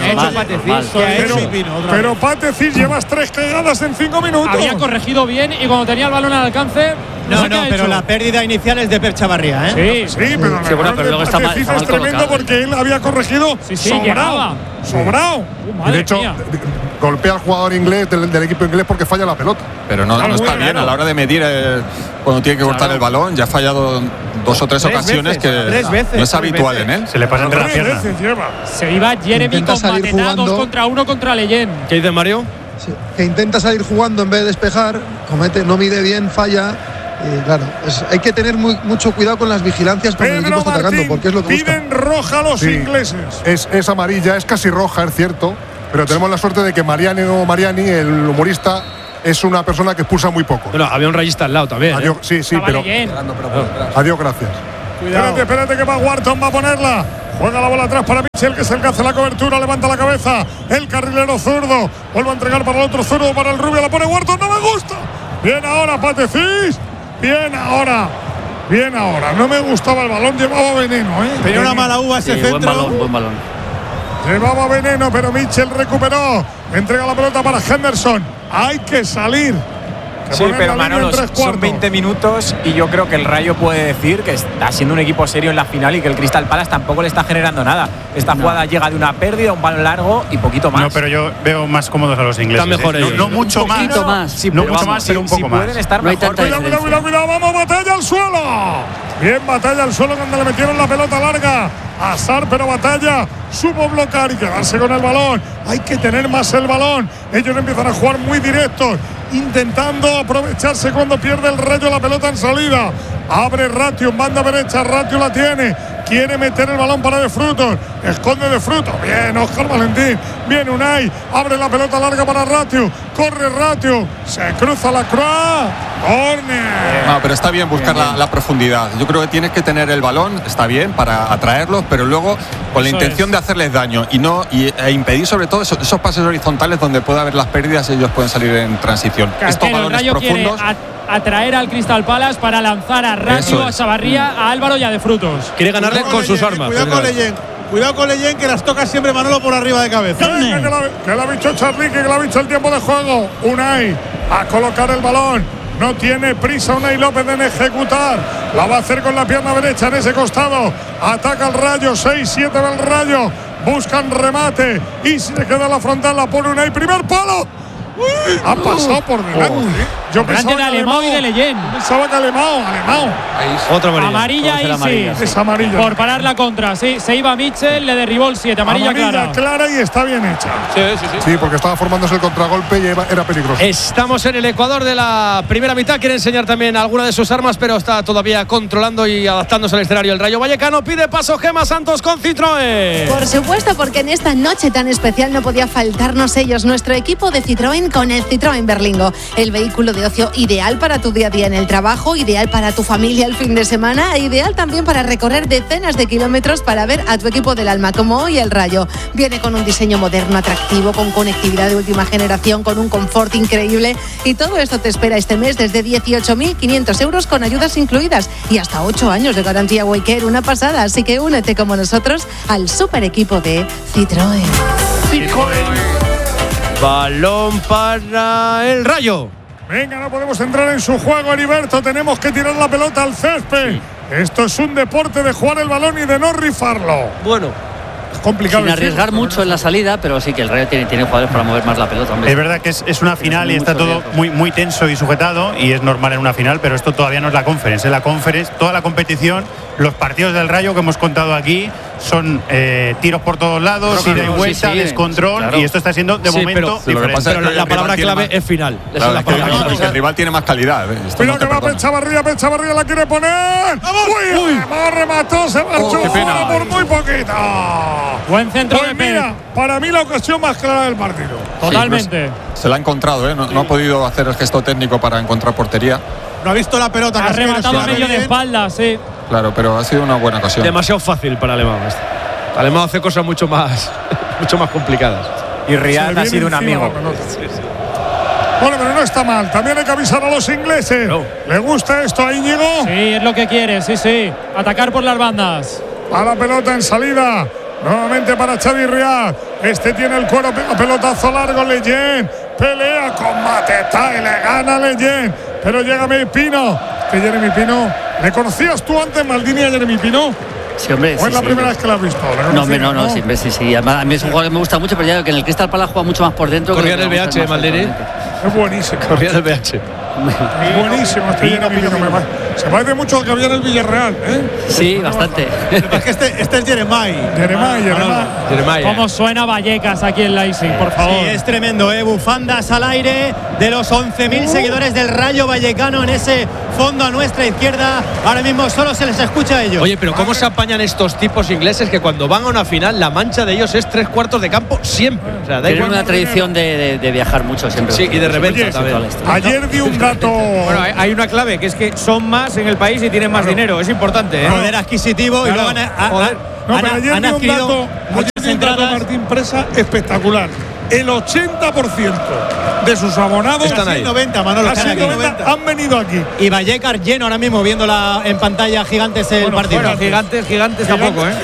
Pero Patecís, llevas 3 cagadas en 5 minutos. Había corregido bien y cuando tenía el balón al alcance No, pero la pérdida inicial es de Pep Chavarría, ¿eh? Sí, pero luego está mal es tremendo porque él había corregido sobrado. De hecho, golpea al jugador inglés del equipo inglés porque falla la pelota. Pero no está bien a la hora de medir cuando tiene que cortar el balón. Ya ha fallado 2 o 3 ocasiones tres veces, no es habitual en él. Se le pasa entre las piernas. Se iba Jeremy con Matetá 2 contra 1 contra Leyen. ¿Qué dice Mario? Sí, que intenta salir jugando en vez de despejar, no mide bien, falla. Claro, hay que tener mucho cuidado con las vigilancias cuando el equipo está atacando, porque es lo que busca. Piden roja a los ingleses. Es amarilla, es casi roja, es cierto. Pero tenemos la suerte de que Mariani, el humorista, es una persona que expulsa muy poco. Bueno, había un rayista al lado también. Adiós, sí, pero. Adiós, gracias. Espérate que va Wharton, va a ponerla. Juega la bola atrás para Mitchell, que es el que hace la cobertura, levanta la cabeza. El carrilero zurdo. Vuelve a entregar para el otro zurdo, para el rubio. La pone Wharton, no me gusta. Bien ahora, Patecís. Bien ahora. No me gustaba el balón, llevaba veneno, ¿eh? Tenía una mala uva ese centro. Buen balón. Llevaba veneno, pero Mitchell recuperó. Entrega la pelota para Henderson. Hay que salir. Sí, pero Manolo, son 20 minutos y yo creo que el Rayo puede decir que está siendo un equipo serio en la final y que el Crystal Palace tampoco le está generando nada. Esta jugada llega de una pérdida, un balón largo y poquito más. No, pero yo veo más cómodos a los ingleses. Están mejor ellos. No mucho más. Sí, no mucho más, pero un poco más. Pueden estar mejor. Cuidado, vamos, Batalla al suelo. Bien, Batalla al suelo cuando le metieron la pelota larga. Azar, pero Batalla supo bloquear y quedarse con el balón. Hay que tener más el balón. Ellos empiezan a jugar muy directos, intentando aprovecharse cuando pierde el Rayo la pelota en salida. Abre Ratio en banda derecha, Ratio la tiene. Quiere meter el balón para De Frutos. Esconde De Frutos. Bien, Óscar Valentín. Bien, Unai. Abre la pelota larga para Ratio. Corre Ratio. Se cruza la Croix. Corner. No, pero está bien buscar la profundidad. Yo creo que tienes que tener el balón, está bien, para atraerlos, pero luego con la intención de hacerles daño e impedir sobre todo esos pases horizontales donde puede haber las pérdidas y ellos pueden salir en transición. Estos balones profundos. Atraer al Crystal Palace para lanzar a Ratio, a Chavarría, a Álvaro y a De Frutos. Quiere ganarle con sus armas. Cuidado con Leyen, que las toca siempre Manolo por arriba de cabeza. Que la ha visto Charly, que la ha visto el tiempo de juego. Unai a colocar el balón. No tiene prisa Unai López en ejecutar. La va a hacer con la pierna derecha en ese costado. Ataca el Rayo, 6-7 del Rayo. Buscan remate y si le queda la frontal la pone Unai. Primer palo. Ha pasado por delante. Yo pensaba de Alemão y de Leyen. Pensaba que Alemão. Otra amarilla. Amarilla Es amarilla. Por parar la contra, sí. Se iba Mitchell, le derribó el 7. Amarilla clara y está bien hecha. Sí, porque estaba formándose el contragolpe y era peligroso. Estamos en el Ecuador de la primera mitad. Quiere enseñar también alguna de sus armas, pero está todavía controlando y adaptándose al escenario. El Rayo Vallecano pide paso Gemma Santos con Citroën. Por supuesto, porque en esta noche tan especial no podía faltarnos ellos. Nuestro equipo de Citroën con el Citroën Berlingo. El vehículo de ocio ideal para tu día a día en el trabajo, ideal para tu familia el fin de semana, ideal también para recorrer decenas de kilómetros para ver a tu equipo del alma, como hoy el Rayo. Viene con un diseño moderno, atractivo, con conectividad de última generación, con un confort increíble, y todo esto te espera este mes desde 18.500 euros con ayudas incluidas y hasta 8 años de garantía Waycare, una pasada. Así que únete como nosotros al super equipo de Citroën. Balón para el Rayo. Venga, no podemos entrar en su juego, Heriberto. Tenemos que tirar la pelota al césped. Esto es un deporte de jugar el balón y de no rifarlo. Bueno, es complicado. Sin arriesgar mucho en la salida, pero sí que el Rayo tiene jugadores para mover más la pelota. Hombre. Es verdad que es una final y está todo muy tenso y sujetado, y es normal en una final, pero esto todavía no es la Conference. En la Conference, toda la competición, los partidos del Rayo que hemos contado aquí son tiros por todos lados, ida y vuelta, descontrol, claro. Y esto está siendo de momento diferente. Pero la palabra clave es final. Claro, es que el rival tiene más calidad. Mira que va Pechavarría la quiere poner. ¡Uy! Remató, se marchó fuera por muy poquito. Buen centro pues de mira, para mí la ocasión más clara del partido. Totalmente. Sí, pues, se la ha encontrado, no ha podido hacer el gesto técnico para encontrar portería. No ha visto la pelota. Ha rematado a medio de espalda, sí. Claro, pero ha sido una buena ocasión. Demasiado fácil para Alemão. Alemão hace cosas mucho más complicadas. Y Riyad ha sido un amigo. Bueno, pero no está mal. También hay que avisar a los ingleses. No. ¿Le gusta esto a Íñigo? Sí, es lo que quiere, sí. Atacar por las bandas. A la pelota en salida. Nuevamente para Xavi Riyad. Este tiene el cuero, pelotazo largo. Leyen pelea con Matetá y le gana Leyen. Pero llega Pino. que Jeremy Pino. ¿Le conocías tú antes, Maldini, a Jeremy Pino? Sí, hombre. ¿O es la primera vez que la has visto? No, sí. Además, a mí es un jugador que me gusta mucho, pero ya digo que en el Crystal Palace juega mucho más por dentro. Corría en el BH, Maldini. Es buenísimo. Corría en el BH. Buenísimo este Jeremy Pino. Se parece mucho al que había en el Villarreal, ¿eh? Sí, bastante. Es que este es Jeremai. ¿Cómo suena Vallecas aquí en Leipzig, por favor? Sí, es tremendo, bufandas al aire de los 11.000 seguidores del Rayo Vallecano en ese fondo a nuestra izquierda. Ahora mismo solo se les escucha a ellos. Oye, pero ¿cómo se apañan estos tipos ingleses que cuando van a una final la mancha de ellos es 3/4 de campo siempre? O sea, tienen una tradición de viajar mucho siempre. Sí, y de repente también. Ayer di un dato. Bueno, hay una clave, que es que son más en el país y tienen más dinero. Es importante, ¿eh? Poder adquisitivo y luego pero ayer di un dato, Martín Presa, espectacular. El 80% de sus abonados están ahí. 90, Manolo, han venido aquí. Y Vallecas lleno ahora mismo viéndola en pantalla gigantes el partido. Bueno, gigantes tampoco, ¿eh?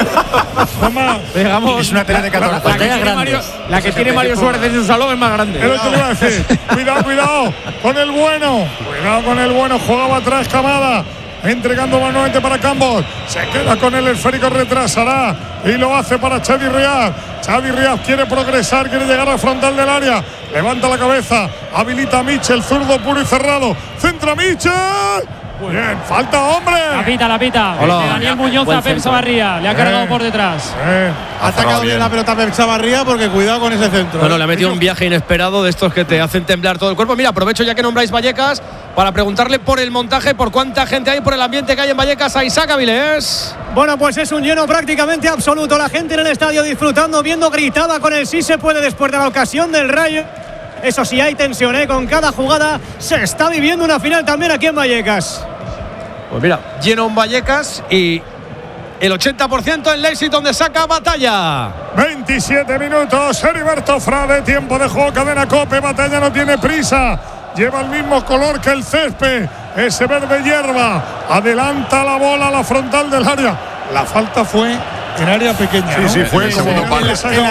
Digamos, es una tele de 14. La que tiene Mario Suárez en su salón es más grande. Pero te lo iba a decir. Cuidado con el bueno. Jugaba atrás Camada. Entregando manualmente para Campos. Se queda con el esférico, retrasará y lo hace para Xavi Riad. Xavi Riad quiere progresar, quiere llegar al frontal del área. Levanta la cabeza, habilita a Mitchell, zurdo puro y cerrado. Centra Mitchell. Muy bien, falta hombre. La pita. Hola. De Daniel Muñoz a Pep Chavarría. Le ha cargado por detrás. Ha sacado bien la pelota Pep Chavarría porque cuidado con ese centro. Bueno, le ha metido un viaje inesperado de estos que te hacen temblar todo el cuerpo. Mira, aprovecho ya que nombráis Vallecas para preguntarle por el montaje, por cuánta gente hay, por el ambiente que hay en Vallecas. A Isaac Avilés. Bueno, pues es un lleno prácticamente absoluto. La gente en el estadio disfrutando, viendo, gritada con el sí se puede después de la ocasión del Rayo. Eso sí, hay tensión, con cada jugada se está viviendo una final también aquí en Vallecas. Pues mira, lleno en Vallecas y el 80% en Leipzig, donde saca Batalla. 27 minutos, Heriberto Frade, tiempo de juego, cadena COPE. Batalla no tiene prisa, lleva el mismo color que el césped, ese verde hierba. Adelanta la bola a la frontal del área. La falta fue en área pequeña. Sí, fue en el segundo palo.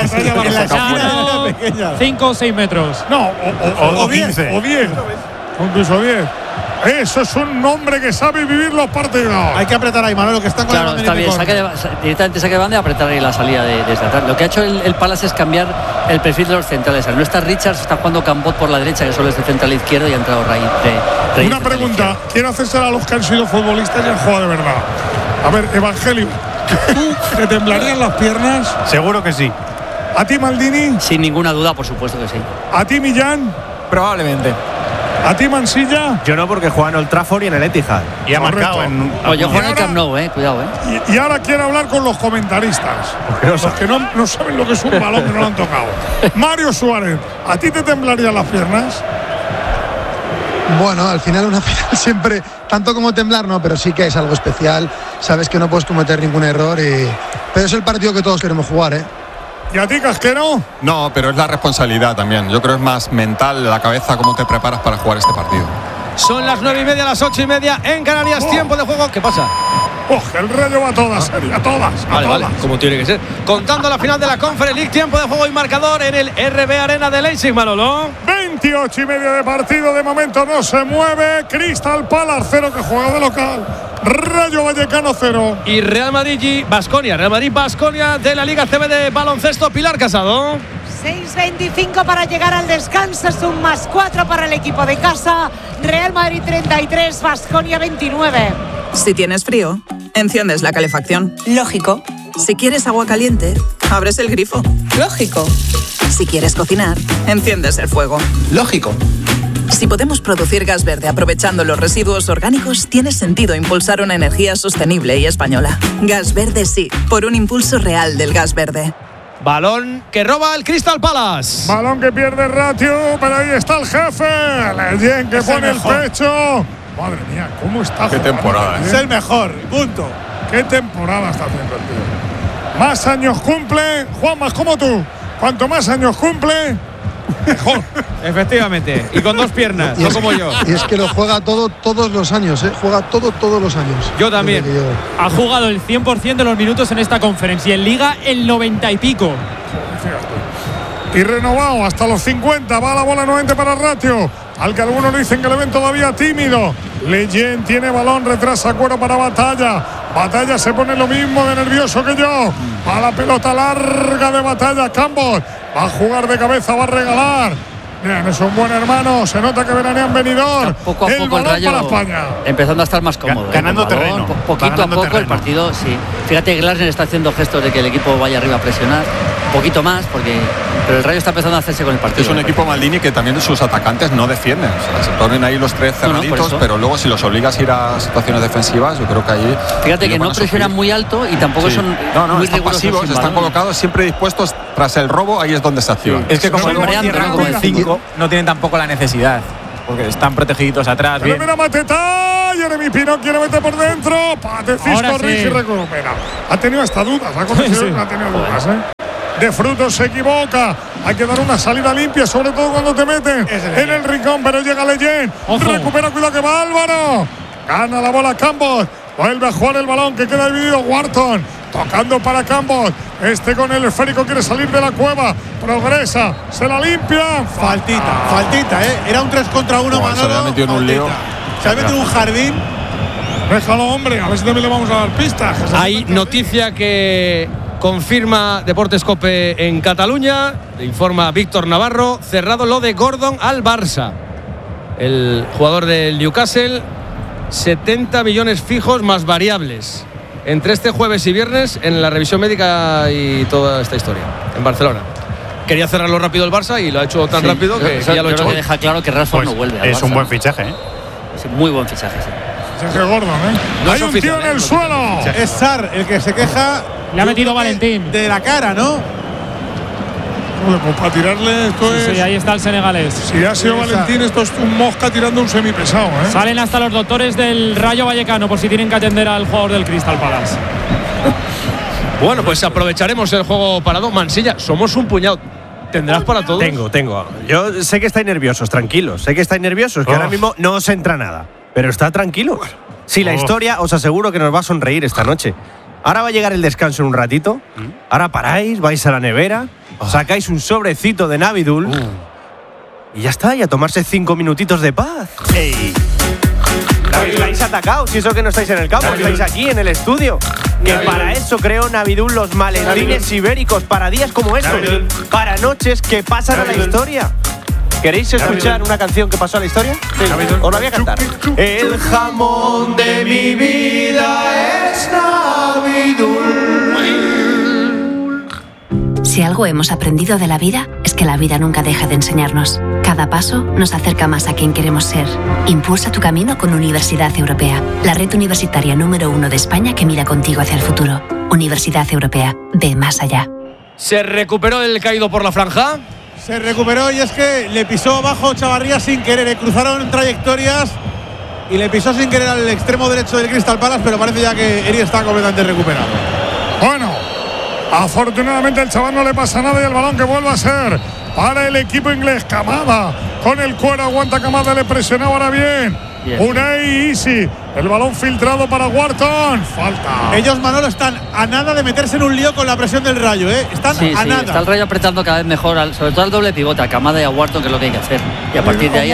5 o 6 metros. No, o 15. O 10. Incluso 10. Eso es un hombre que sabe vivir los partidos. Hay que apretar ahí, Manolo, que está con claro, está bien. Directamente saque de banda y apretar ahí la salida desde atrás. Lo que ha hecho el Palace es cambiar el perfil de los centrales. No está Richards, está jugando Campbell por la derecha, que solo es de central izquierdo, y ha entrado Raíz. Una pregunta, quiero hacérsela a los que han sido futbolistas y han jugado de verdad. A ver, Evangelio, ¿tú te temblarían las piernas? Seguro que sí. ¿A ti, Maldini? Sin ninguna duda, por supuesto que sí. ¿A ti, Millán? Probablemente. ¿A ti, Mansilla? Yo no, porque juega en Old Trafford y en el Etihad. Y ha marcado en... yo juego en el Camp Nou, cuidado, Y ahora quiero hablar con los comentaristas. Los que no saben lo que es un balón, que no lo han tocado. Mario Suárez, ¿a ti te temblarían las piernas? Bueno, al final una final siempre, tanto como temblar, no, pero sí que es algo especial. Sabes que no puedes cometer ningún error, pero es el partido que todos queremos jugar, ¿Y a ti, Casquero? No, pero es la responsabilidad también. Yo creo que es más mental, la cabeza, cómo te preparas para jugar este partido. Son las 9:30, las 8:30 en Canarias. Tiempo de juego. ¿Qué pasa? El Rayo va a todas, a todas. Vale, como tiene que ser. Contando la final de la Conference League, tiempo de juego y marcador en el RB Arena de Leipzig, Manolo. 28:30 de partido, de momento no se mueve. Crystal Palace 0, que juega de local. Rayo Vallecano 0. Y Real Madrid-Baskonia. Real Madrid-Baskonia de la Liga CB de baloncesto. Pilar Casado. 6:25 para llegar al descanso, es un +4 para el equipo de casa. Real Madrid 33, Baskonia 29. Si tienes frío, enciendes la calefacción. Lógico. Si quieres agua caliente, abres el grifo. Lógico. Si quieres cocinar, enciendes el fuego. Lógico. Si podemos producir gas verde aprovechando los residuos orgánicos, tiene sentido impulsar una energía sostenible y española. Gas verde sí, por un impulso real del gas verde. Balón que roba el Crystal Palace. Balón que pierde Ratio, pero ahí está el jefe. Leyen que pone el pecho. Madre mía, ¿cómo está? Qué temporada, Es el mejor, punto. ¿Qué temporada está haciendo el tío? Más años cumple, Juan, más como tú. Cuanto más años cumple, mejor. Efectivamente, y con dos piernas, no como yo. Y es que lo juega todo todos los años, juega todos los años. Yo también. Ha jugado el 100% de los minutos en esta conferencia y en Liga el 90 y pico. Y renovado hasta los 50, va la bola nuevamente para Ratio, al que algunos dicen que le ven todavía tímido. Leyen tiene balón, retrasa Cuero para Batalla. Batalla se pone lo mismo de nervioso que yo. A la pelota larga de Batalla. Campos va a jugar de cabeza, va a regalar. Bien, es un buen hermano. Se nota que veranean venidor. Poco a poco el Rayo para España. Empezando a estar más cómodo. Ganando terreno. Poquito a poco el partido, sí. Fíjate que Glasner está haciendo gestos de que el equipo vaya arriba a presionar. Un poquito más, pero el Rayo está empezando a hacerse con el partido. Es un equipo Maldini que también sus atacantes no defienden. O sea, se ponen ahí los tres cerraditos, pero luego si los obligas a ir a situaciones defensivas, yo creo que ahí. Fíjate que no presionan muy alto y tampoco son muy están pasivos, están colocados siempre dispuestos tras el robo, ahí es donde se activan. Es que como luego cierran con el 5, no tienen tampoco la necesidad, porque están protegiditos atrás. Pero mira Mateta, Jeremy Pino quiere meter por dentro. Patecis corrige y recupera. Ha tenido hasta dudas, ha tenido dudas, De Frutos se equivoca. Hay que dar una salida limpia, sobre todo cuando te meten en el rincón, pero llega Leyen. Recupera, cuidado que va Álvaro. Gana la bola Campos. Vuelve a jugar el balón que queda dividido. Wharton tocando para Campos. Con el esférico quiere salir de la cueva. Progresa, se la limpia. Faltita, Era un 3 contra 1, Manolo. Se había metido en un lío. Se había metido en un jardín. Déjalo, hombre. A ver si también le vamos a dar pistas. Hay noticia que confirma Deportes Cope en Cataluña. Le informa Víctor Navarro. Cerrado lo de Gordon al Barça. El jugador del Newcastle. 70 millones fijos más variables entre este jueves y viernes en la revisión médica y toda esta historia en Barcelona. Quería cerrarlo rápido el Barça y lo ha hecho tan rápido que ya lo ha hecho. Que deja claro que Rashford no vuelve al es Barça, un buen fichaje, Es un muy buen fichaje, Fichaje Gordon, No hay un tío en el suelo. Es Sar el que se queja. Le ha metido Valentín. De la cara, ¿no? Pues para tirarle esto Sí, ahí está el senegalés. Si ha sido Valentín, esto es un Mosca tirando un semipesado, Salen hasta los doctores del Rayo Vallecano por si tienen que atender al jugador del Crystal Palace. Bueno, pues aprovecharemos el juego parado. Mansilla, somos un puñado. ¿Tendrás para todos? Tengo. Yo sé que estáis nerviosos, tranquilos. Sé que estáis nerviosos, que ahora mismo no os entra nada. Pero está tranquilo. Si la historia os aseguro que nos va a sonreír esta noche. Ahora va a llegar el descanso en un ratito. Ahora paráis, vais a la nevera, sacáis un sobrecito de Navidul y ya está, y a tomarse 5 minutitos de paz. ¡Ey! Estáis atacados, y eso que no estáis en el campo, estáis aquí en el estudio. Que para eso creó Navidul los maletines ibéricos, para días como estos, para noches que pasan a la historia. ¿Queréis escuchar una canción que pasó a la historia? Sí, os la voy a cantar. El jamón de mi vida es Navidul. Si algo hemos aprendido de la vida, es que la vida nunca deja de enseñarnos. Cada paso nos acerca más a quien queremos ser. Impulsa tu camino con Universidad Europea, la red universitaria número 1 de España que mira contigo hacia el futuro. Universidad Europea, ve más allá. ¿Se recuperó el caído por la franja? Se recuperó y es que le pisó abajo Chavarría sin querer. Le cruzaron trayectorias y le pisó sin querer al extremo derecho del Crystal Palace, pero parece ya que Eri está completamente recuperado. Bueno, afortunadamente el chaval no le pasa nada y el balón que vuelve a ser para el equipo inglés. Camada con el Cuero, aguanta Camada, le presionó ahora bien. Unai Easy, el balón filtrado para Wharton. Falta. Ellos, Manolo, están a nada de meterse en un lío con la presión del Rayo, Están a nada. Está el Rayo apretando cada vez mejor, sobre todo al doble pivote, a Camada y a Wharton, que es lo que hay que hacer. Y a partir de ahí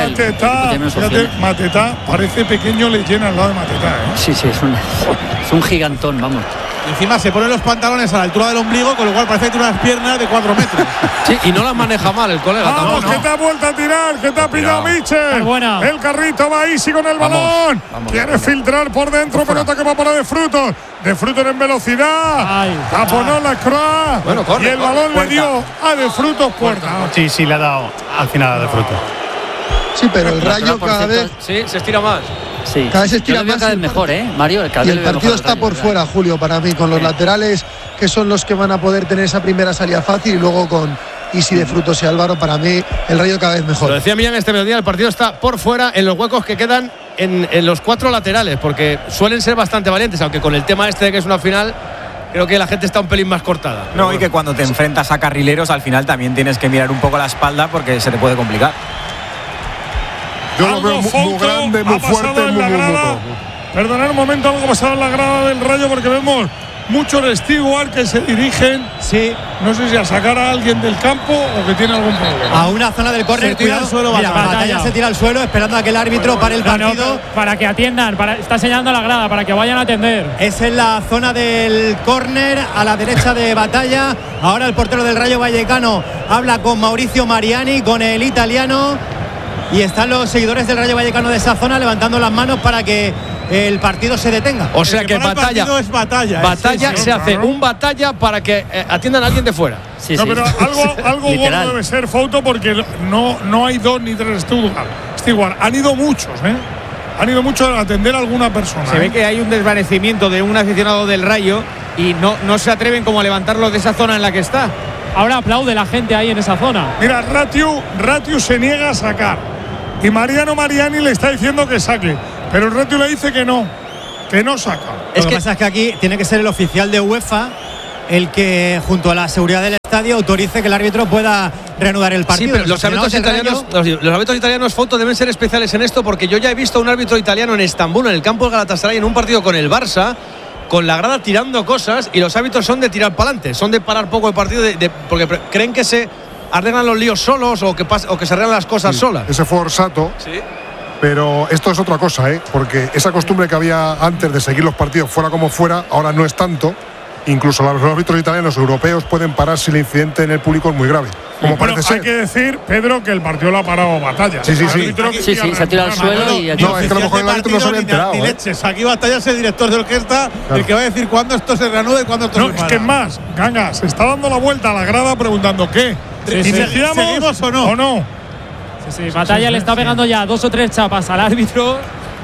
Mateta parece pequeño, le llena al lado de Mateta, Sí, es un gigantón, vamos. Encima se ponen los pantalones a la altura del ombligo, con lo cual parece que tiene unas piernas de 4 metros. Sí, y no las maneja mal el colega. Vamos, que te ha vuelto a tirar, que te ha pillado Michel. El carrito va Easy con el balón. Quiere filtrar por dentro, pelota que va para De Frutos. De Frutos en velocidad. Taponó la Croix. Y el balón le dio a De Frutos puerta. Sí, le ha dado al final a De Frutos. Sí, pero el Rayo cada vez. Sí, se estira más. Sí. Cada vez se estira más. Cada vez mejor, Mario. Y el partido está por fuera, Julio, para mí, con los laterales que son los que van a poder tener esa primera salida fácil y luego con Easy, De Frutos y Álvaro, para mí el Rayo cada vez mejor. Lo decía Millán este mediodía, el partido está por fuera en los huecos que quedan en los 4 laterales, porque suelen ser bastante valientes, aunque con el tema este de que es una final, creo que la gente está un pelín más cortada. No, y que cuando te enfrentas a carrileros, al final también tienes que mirar un poco la espalda porque se te puede complicar. Yo lo veo muy grande, muy fuerte, muy. Perdonad un momento, algo ha pasado en la grada del Rayo porque vemos mucho el Stewart que se dirigen. Sí. No sé si a sacar a alguien del campo o que tiene algún problema. A una zona del córner. Se tira al suelo. Mira, Batalla se tira al suelo esperando a que el árbitro pare el partido. Para que atiendan. Está señalando a la grada para que vayan a atender. Es en la zona del córner a la derecha de Batalla. Ahora el portero del Rayo Vallecano habla con Mauricio Mariani, con el italiano. Y están los seguidores del Rayo Vallecano de esa zona levantando las manos para que el partido se detenga. O sea que Batalla es Batalla. Batalla se hace un Batalla para que atiendan a alguien de fuera. Sí, no, pero algo bueno debe ser, Fouto, porque no hay 2 ni 3 Stewart. Han ido muchos, ¿eh? Han ido muchos a atender a alguna persona. Se ve que hay un desvanecimiento de un aficionado del Rayo y no se atreven como a levantarlo de esa zona en la que está. Ahora aplaude la gente ahí en esa zona. Mira, Ratiu se niega a sacar. Y Mariano Mariani le está diciendo que saque. Pero el Ratiu le dice que no saca. Lo que pasa es que aquí tiene que ser el oficial de UEFA el que, junto a la seguridad del estadio, autorice que el árbitro pueda reanudar el partido. Sí, pero los árbitros italianos, Foto, deben ser especiales en esto, porque yo ya he visto a un árbitro italiano en Estambul, en el campo del Galatasaray, en un partido con el Barça, con la grada tirando cosas, y los árbitros son de tirar para adelante, son de parar poco el partido, porque creen que se arreglan los líos solos o que se arreglan las cosas solas. Ese fue Orsato. Sí. Pero esto es otra cosa, porque esa costumbre que había antes de seguir los partidos fuera como fuera, ahora no es tanto. Incluso los árbitros italianos europeos pueden parar si el incidente en el público es muy grave. Como parece ser. Hay que decir, Pedro, que el partido lo ha parado Batalla. Sí. Sí, se ha tirado al suelo y no, es que a lo mejor el árbitro no se había enterado. Ni leches. Aquí Batalla es el director de orquesta, el que va a decir cuándo esto se reanude y cuándo esto se para. Es que es más, Ganga, se está dando la vuelta a la grada preguntando ¿qué? ¿Seguimos o no? Sí, Batalla le está pegando ya 2 o 3 chapas al árbitro.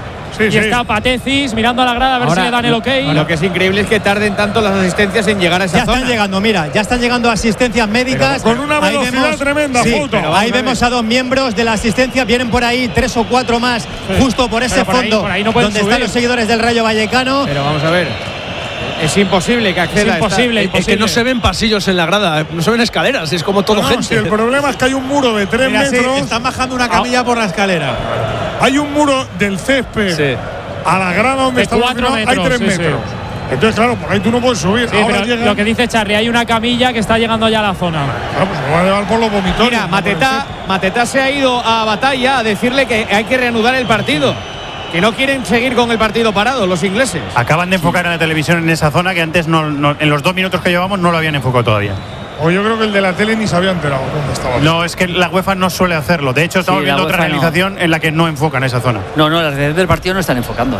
Está Patecis mirando a la grada a ver si le dan el ok. Lo que es increíble es que tarden tanto las asistencias en llegar a esa zona. Ya están llegando asistencias médicas. Pero con una velocidad tremenda, Foto. Ahí vemos a 2 miembros de la asistencia. Vienen por ahí 3 o 4 más, justo por ese fondo por ahí no donde subir. Están los seguidores del Rayo Vallecano. Pero vamos a ver. Es imposible que acceda. Es imposible. Es que no se ven pasillos en la grada, no se ven escaleras, es como todo gente. Si el problema es que hay un muro de 3 metros. Están bajando una camilla por la escalera. Hay un muro del césped a la grada donde está 4 metros. Hay 3 metros. Entonces, claro, por ahí tú no puedes subir. Ahora lo que dice Charlie, hay una camilla que está llegando ya a la zona. Claro, pues se va a llevar por los vomitorios. Mira, Matetá se ha ido a Batalla a decirle que hay que reanudar el partido. Que no quieren seguir con el partido parado los ingleses. Acaban de enfocar en la televisión en esa zona que antes en los 2 minutos que llevamos no lo habían enfocado todavía. O yo creo que el de la tele ni se había enterado dónde estaba. No, es que la UEFA no suele hacerlo. De hecho, estamos viendo otra realización en la que no enfocan esa zona. No, las redes del partido no están enfocando,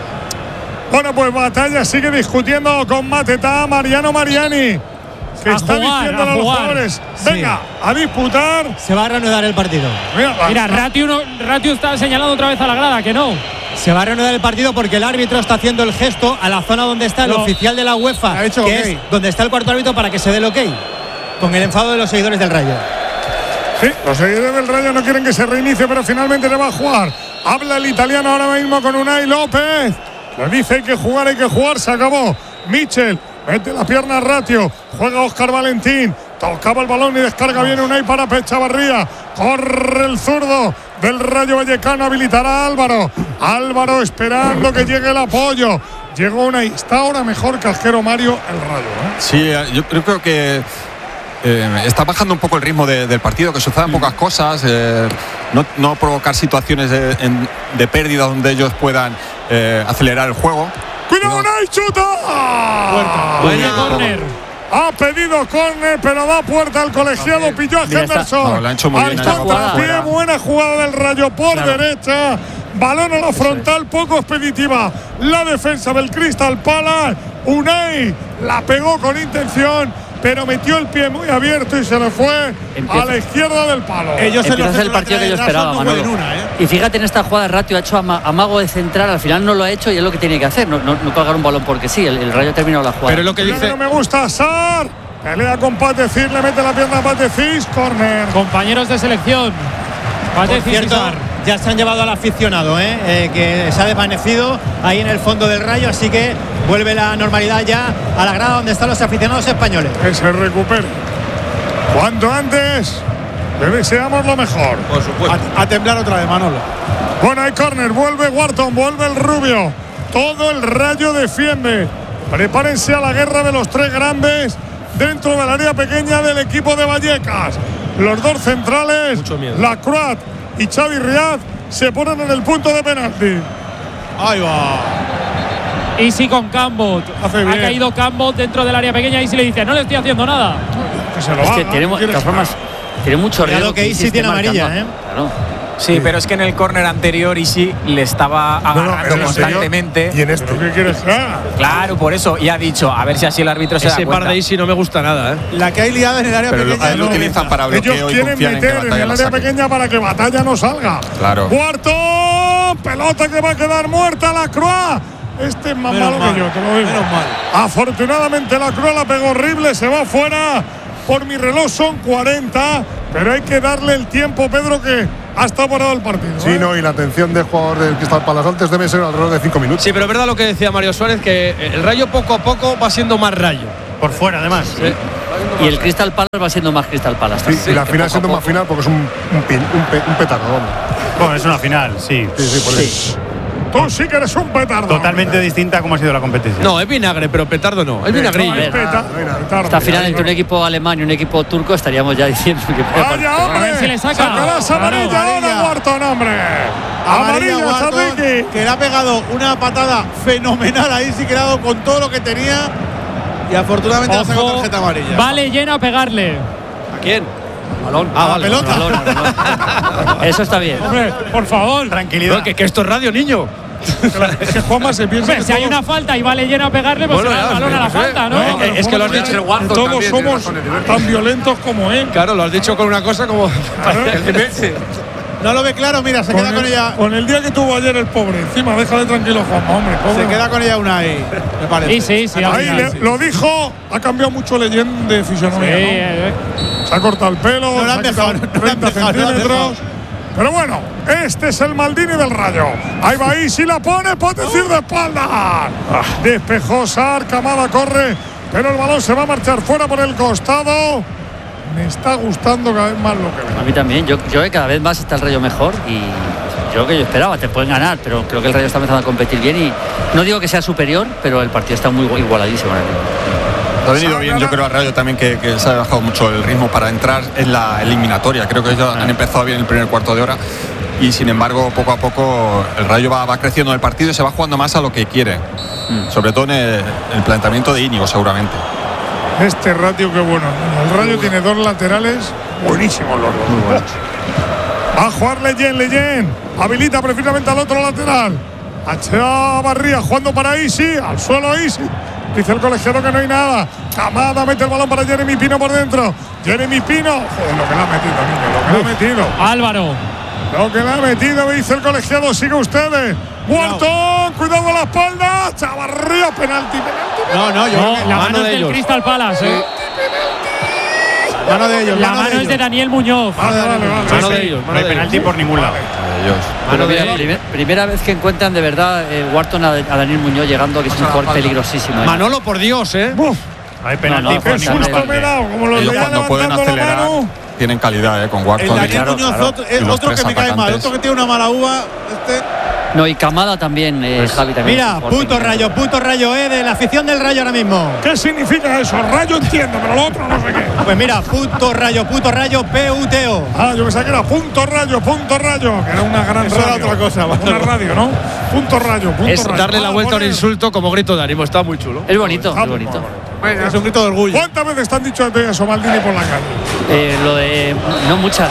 Bueno, pues Batalla sigue discutiendo con Matetá, Mariano Mariani, que está diciendo a los jugadores: venga, a disputar. Se va a reanudar el partido. Mira, Ratiu está señalando otra vez a la grada que no. Se va a reanudar el partido porque el árbitro está haciendo el gesto a la zona donde está el oficial de la UEFA, que es donde está el cuarto árbitro, para que se dé el ok. Con el enfado de los seguidores del Rayo. Sí, los seguidores del Rayo no quieren que se reinicie, pero finalmente le va a jugar. Habla el italiano ahora mismo con Unai López. Le dice hay que jugar, se acabó. Michel, mete la pierna a Ratio, juega Óscar Valentín, tocaba el balón y descarga bien Unai para Echevarría. Corre el zurdo del Rayo Vallecano, habilitará a Álvaro. Álvaro esperando que llegue el apoyo. Llegó Unai, está ahora mejor que Ajero Mario el Rayo. Sí, yo creo que está bajando un poco el ritmo del partido, que sucedan pocas cosas, no provocar situaciones de pérdida donde ellos puedan acelerar el juego. ¡Cuidado, Unai, chuta! Buena córner. Ha pedido córner, pero da puerta al colegiado. Pilló a Henderson. Lo ha hecho muy bien. Al contrapié, buena jugada del Rayo por derecha. Balón a la frontal, poco expeditiva. La defensa del Crystal Palace. Unai la pegó con intención, pero metió el pie muy abierto y se le fue a la izquierda del palo. Empieza el partido que yo esperaba, Manolo. Y fíjate, en esta jugada Ratio ha hecho amago de central, al final no lo ha hecho y es lo que tiene que hacer, no colgar un balón porque sí, el Rayo ha terminado la jugada. Pero lo que dice... No me gusta, Sar. Pelea con Patecis, le mete la pierna a Patecis, córner. Compañeros de selección. Patecis y Sar. Ya se han llevado al aficionado, que se ha desvanecido ahí en el fondo del Rayo, así que vuelve la normalidad ya a la grada donde están los aficionados españoles. Que se recupere. Cuanto antes, le deseamos lo mejor. Por supuesto. A temblar otra vez, Manolo. Bueno, hay córner, vuelve Wharton, vuelve el Rubio. Todo el Rayo defiende. Prepárense a la guerra de los tres grandes dentro del área pequeña del equipo de Vallecas. Los dos centrales, Lacroix y Xavi Riad, se ponen en el punto de penalti. Ahí va. Isi con Cambot. Ha caído Cambot dentro del área pequeña. Isi le dice, no le estoy haciendo nada. Que se lo es que tenemos, de todas formas, tiene mucho riesgo. Que Isi tiene amarilla, Claro. Sí, pero es que en el córner anterior Isi le estaba agarrando constantemente. ¿Y en este? ¿Qué quieres que haga? Claro, por eso. Y ha dicho, a ver si así el árbitro se da cuenta. Ese par de Isi no me gusta nada, La que hay liada en el área pequeña. Lo utilizan para bloqueo. Ellos y quieren meter en el área pequeña para que Batalla no salga. Claro. Cuarto, pelota que va a quedar muerta, Lacroix. Este es más malo que yo, te lo digo. Afortunadamente Lacroix la pegó horrible, se va fuera. Por mi reloj son 40, pero hay que darle el tiempo, Pedro, que ha estado parado el partido. Sí, no, y la atención del jugador del Crystal Palace antes debe ser alrededor de 5 minutos. Sí, pero es verdad lo que decía Mario Suárez, que el Rayo poco a poco va siendo más Rayo. Por fuera, además. Sí. Y el Crystal Palace va siendo más Crystal Palace. Sí, y la final siendo más final porque es un petardo. Bueno, es una final, sí. Sí, por eso. Tú sí que eres un petardo. Totalmente distinta a cómo ha sido la competición. No, es vinagre, pero petardo no. Es vinagrillo. Esta final entre un equipo alemán y un equipo turco estaríamos ya diciendo que ¡vaya, hombre! A ver si le saca. Sacarás amarilla ahora, Wharton, hombre. Amarilla Wharton, que le ha pegado una patada fenomenal ahí, sí que le ha dado con todo lo que tenía. Y afortunadamente ha sacado tarjeta amarilla. Vale, llena a pegarle. ¿A quién? Balón. A la pelota. Eso está bien. Hombre, por favor. Tranquilidad. No, que esto es radio, niño. Es que Juanma se piensa que si hay una falta y vale llena a pegarle, pues se da el balón a la falta, ¿no? Es que lo has dicho. Todos somos tan violentos como él. Claro, lo has dicho con una cosa como. No lo ve claro, mira, se queda con ella. Con el día que tuvo ayer el pobre. Encima, déjale tranquilo, Juanma, hombre. Pobre. Se queda con ella una ahí, me parece. Sí. Ahí lo dijo, ha cambiado mucho Leyen de fisonomía, ¿no? Se ha cortado el pelo, no lo han dejado, 30 centímetros. Pero bueno, este es el Maldini del Rayo. Ahí va Isi, la pone, puede decir de espalda. Despejó Sar, Kamada corre, pero el balón se va a marchar fuera por el costado. Me está gustando cada vez más lo que veo. A mí también, yo creo que cada vez más está el Rayo mejor y yo que yo esperaba, te pueden ganar, pero creo que el Rayo está empezando a competir bien y no digo que sea superior, pero el partido está muy igualadísimo. Ha venido bien, yo creo, al Rayo también que se ha bajado mucho el ritmo para entrar en la eliminatoria. Creo que ellos han empezado bien el primer cuarto de hora y sin embargo poco a poco el Rayo va creciendo en el partido y se va jugando más a lo que quiere, sobre todo en el planteamiento de Íñigo seguramente. Este ratio qué bueno. El Rayo tiene dos laterales buenísimos los dos. Muy buenos. Va a jugar Leyen. Habilita precisamente al otro lateral. A Chavarría jugando para Isi. Al suelo Isi. Dice el colegiado que no hay nada. Kamada mete el balón para Jeremy Pino por dentro. Jeremy Pino. Joder, lo que le ha metido, niño. Lo que le ha metido. Álvaro. Lo que le ha metido, dice el colegiado. Sigue ustedes. Wharton, cuidado con la espalda. Chavarría, penalti. No, la mano es del Crystal Palace. Mano de ellos. La mano es de Daniel Muñoz. Mano de ellos. No hay penalti por ningún lado. Primera vez que encuentran de verdad Wharton a Daniel Muñoz llegando, que es un jugador peligrosísimo. Manolo, por Dios, Hay penalti por ningún lado. Ellos cuando pueden acelerar tienen calidad, con Wharton. El Daniel Muñoz es otro que me cae mal, otro que tiene una mala uva. No, y Kamada también, Javi también. Mira, puto rayo, de la afición del Rayo ahora mismo. ¿Qué significa eso? Rayo entiendo, pero lo otro no sé qué. Pues mira, puto rayo, PUTO. Ah, yo pensaba que era punto rayo, que era una gran eso radio. Era otra cosa, una radio, ¿no? Punto rayo. Es darle la vuelta a un insulto como grito de ánimo, está muy chulo. Es bonito, es bonito. Es un grito de orgullo. ¿Cuántas veces te han dicho eso, Maldini, por la calle? Lo de. No muchas.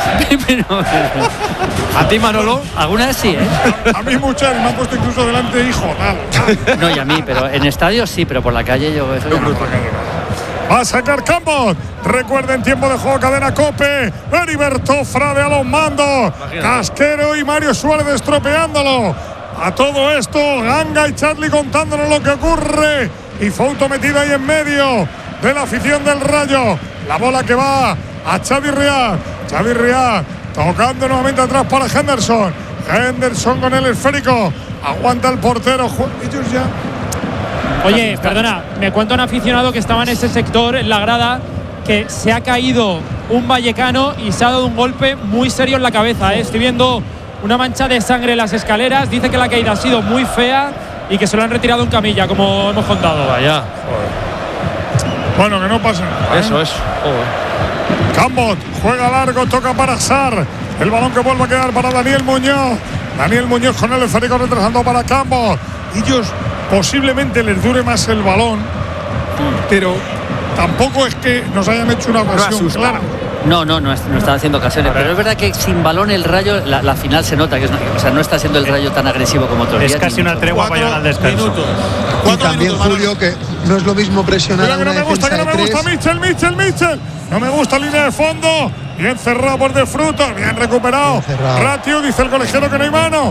¿A ti, Manolo? Algunas sí, A mí muchas, me han puesto incluso delante hijo, tal. No, y a mí, pero en estadios sí, pero por la calle yo eso ya no. Va a sacar Campos. Recuerden, tiempo de juego, cadena COPE. Heriberto Frade a los mandos. Casquero y Mario Suárez estropeándolo. A todo esto, Ganga y Charlie contándonos lo que ocurre. Y Fouto metido ahí en medio de la afición del Rayo. La bola que va a Xavi Riad. Tocando nuevamente atrás para Henderson. Henderson con el esférico. Aguanta el portero. Ellos ya. Oye, perdona, me cuenta un aficionado que estaba en ese sector, en la grada, que se ha caído un vallecano y se ha dado un golpe muy serio en la cabeza. Estoy viendo una mancha de sangre en las escaleras. Dice que la caída ha sido muy fea y que se lo han retirado en camilla, como hemos contado. Vaya. Bueno, que no pase nada. Eso es. Cambot juega largo, toca para Sar. El balón que vuelve a quedar para Daniel Muñoz. Daniel Muñoz con el esférico retrasando para Cambot. Ellos posiblemente les dure más el balón, pero tampoco es que nos hayan hecho una ocasión clara. No están haciendo ocasiones, pero es verdad que sin balón el Rayo, la final se nota que es, o sea, no está siendo el Rayo tan agresivo como otros días. Es casi una tregua para llegar al descanso. Y también, Julio, que no es lo mismo presionar a una defensa de tres. Mitchell. No me gusta línea de fondo. Bien cerrado por De Frutos, bien recuperado. Ratiu, dice el colegiado que no hay mano.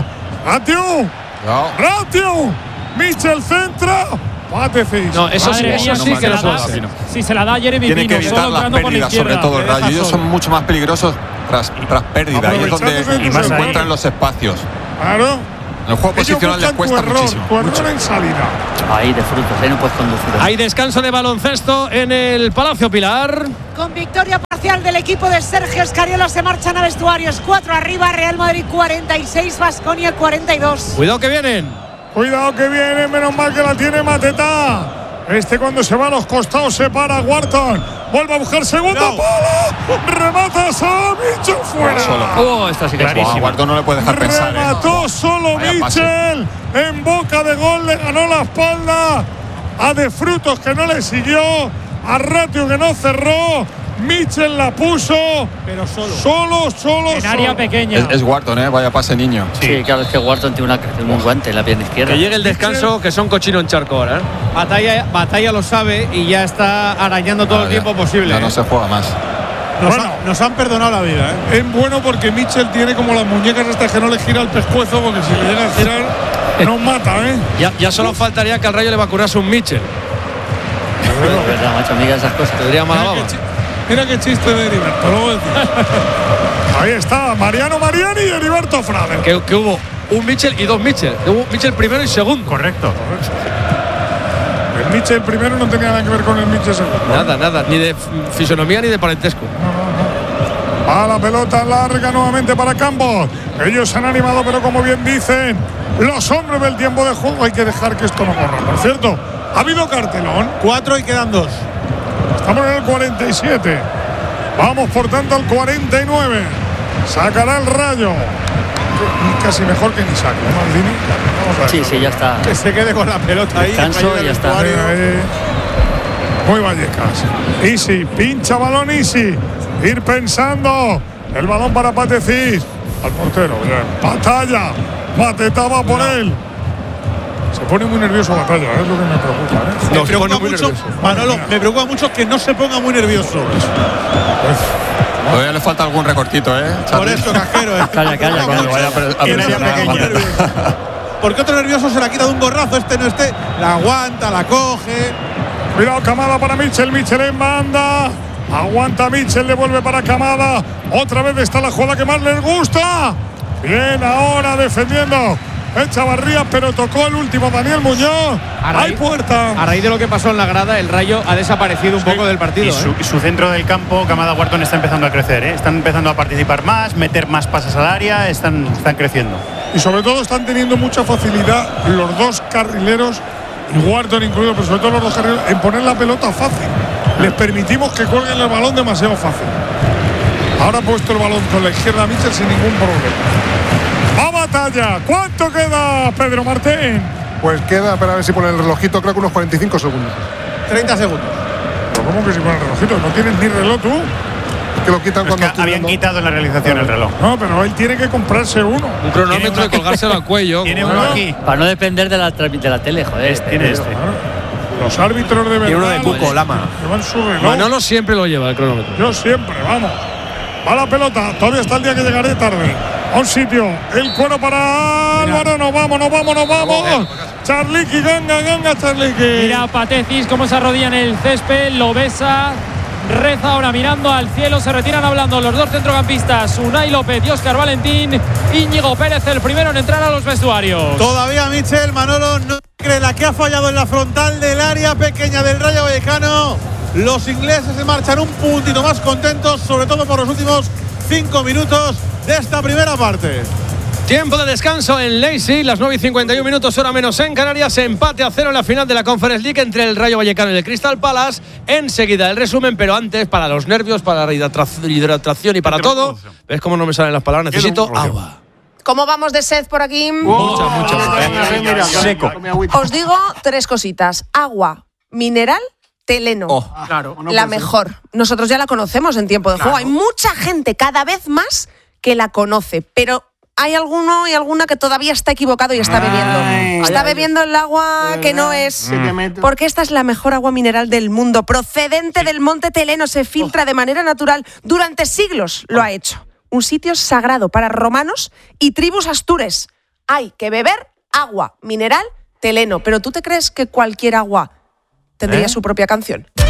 Ratiu. Mitchell centra. Pátecis. No, eso sí que lo puede. Si se la da Jeremy tiene Pino, que evitar las pérdidas, sobre todo el Rayo. Ellos son mucho más peligrosos tras pérdida. Ahí es donde se encuentran los espacios. Claro. El juego posicional les cuesta muchísimo. En salida. Ahí De Frutos, ahí no puedes conducir. Hay descanso de baloncesto en el Palacio Pilar. Con victoria parcial del equipo de Sergio Escariolo se marchan a vestuarios. 4 arriba, Real Madrid 46, Baskonia 42. Cuidado que vienen. Menos mal que la tiene Mateta. Cuando se va a los costados se para Wharton. Vuelve a buscar segundo palo. Remata solo Mitchell fuera. Esta sí que es Wharton no le puede dejar pensar. Remató solo Mitchell. En boca de gol le ganó la espalda a De Frutos, que no le siguió. A Ratiu, que no cerró. Mitchell la puso, pero solo en área pequeña. Es Wharton, vaya pase niño. Sí, claro, es que Wharton tiene un guante en la pierna izquierda. Que llegue el descanso, que son cochino en charco ahora. Batalla lo sabe y ya está arañando todo el tiempo posible. Ya no se juega más. Nos han perdonado la vida. Es bueno porque Mitchell tiene como las muñecas estas que no le gira el pescuezo, porque si le llega a girar nos mata. Ya solo faltaría que al Rayo le vacunase un Mitchell. Es verdad, macho, amiga, esas cosas. Tendría mala baba. Mira qué chiste de Heriberto, luego decimos. Ahí está, Mariano Mariani y Heriberto Frade. Que hubo un Mitchell y dos Mitchell. Hubo Mitchell primero y segundo. Correcto. El Mitchell primero no tenía nada que ver con el Mitchell segundo. Nada. Ni de fisonomía ni de parentesco. A la pelota larga nuevamente para Campos. Ellos se han animado, pero como bien dicen los hombres del tiempo de juego, hay que dejar que esto no corra. Por cierto, ha habido cartelón. 4 y quedan 2. Estamos en el 47. Vamos por tanto al 49. Sacará el Rayo. Casi mejor que ni saque, Maldini. Sí, ya está. Que se quede con la pelota ahí. Descanso y ya está. Muy Vallecas. Easy, pincha balón Easy. Ir pensando. El balón para Pátecis. Al portero. Bien. Batalla. Mateta va por él. Se pone muy nervioso Batalla, es lo que me preocupa. Me preocupa mucho, Manolo, me preocupa mucho que no se ponga muy nervioso. Todavía le falta algún recortito, Por eso, cajero, Calla. Cuando vaya a Porque otro nervioso se la quita de un gorrazo, la aguanta, la coge. Cuidado, Camada para Mitchell en banda. Aguanta Mitchell, devuelve para Camada. Otra vez está la jugada que más les gusta. Bien, ahora defendiendo Echavarría, pero tocó el último Daniel Muñoz. Hay puerta. A raíz de lo que pasó en la grada, el Rayo ha desaparecido un poco del partido. Y su centro del campo, Camada Wharton, está empezando a crecer. Están empezando a participar más, meter más pases al área, están creciendo. Y sobre todo están teniendo mucha facilidad los dos carrileros, y Wharton incluido, pero sobre todo los dos carrileros, en poner la pelota fácil. Les permitimos que cuelguen el balón demasiado fácil. Ahora ha puesto el balón con la izquierda a Mitchell sin ningún problema. ¡Va Batalla! ¿Cuánto queda, Pedro Martín? Pues queda, espera a ver si pone el relojito, creo que unos 45 segundos. 30 segundos. ¿Pero cómo que si pone el relojito? ¿No tienes ni reloj tú? Que lo quitan cuando habían quitado en la realización el reloj. No, pero él tiene que comprarse uno. Un cronómetro y colgárselo al cuello. Tiene uno aquí. Para no depender de la tele, joder. Tiene este. Los árbitros de verdad. Y uno de Cuco, Lama. Llevan su reloj. Manolo siempre lo lleva el cronómetro. Yo siempre, vamos. Va la pelota. Todavía está el día que llegaré tarde. A un sitio. El cuero para Álvaro. Nos vamos. Charliqui, ganga, Charliqui. Mira Pátecis cómo se arrodilla en el césped. Lo besa. Reza ahora mirando al cielo. Se retiran hablando los dos centrocampistas, Unai López y Óscar Valentín. Íñigo Pérez el primero en entrar a los vestuarios. Todavía Mitchell, Manolo no cree la que ha fallado en la frontal del área pequeña del Rayo Vallecano. Los ingleses se marchan un puntito más contentos, sobre todo por los últimos 5 minutos de esta primera parte. Tiempo de descanso en Leipzig, las 9:51 minutos, hora menos en Canarias. Empate a 0 en la final de la Conference League entre el Rayo Vallecano y el Crystal Palace. Enseguida el resumen, pero antes, para los nervios, para la hidratación y para todo. ¿Ves cómo no me salen las palabras? Necesito agua. ¿Cómo vamos de sed por aquí? Mucha. Seco. Os digo 3 cositas. Agua, mineral, Teleno. Claro. La mejor. Nosotros ya la conocemos en tiempo de juego. Hay mucha gente, cada vez más, que la conoce, pero hay alguno y alguna que todavía está equivocado y está bebiendo. Está bebiendo el agua que no es. Porque esta es la mejor agua mineral del mundo, procedente del monte Teleno, se filtra de manera natural. Durante siglos lo ha hecho. Un sitio sagrado para romanos y tribus astures. Hay que beber agua mineral Teleno. ¿Pero tú te crees que cualquier agua tendría su propia canción?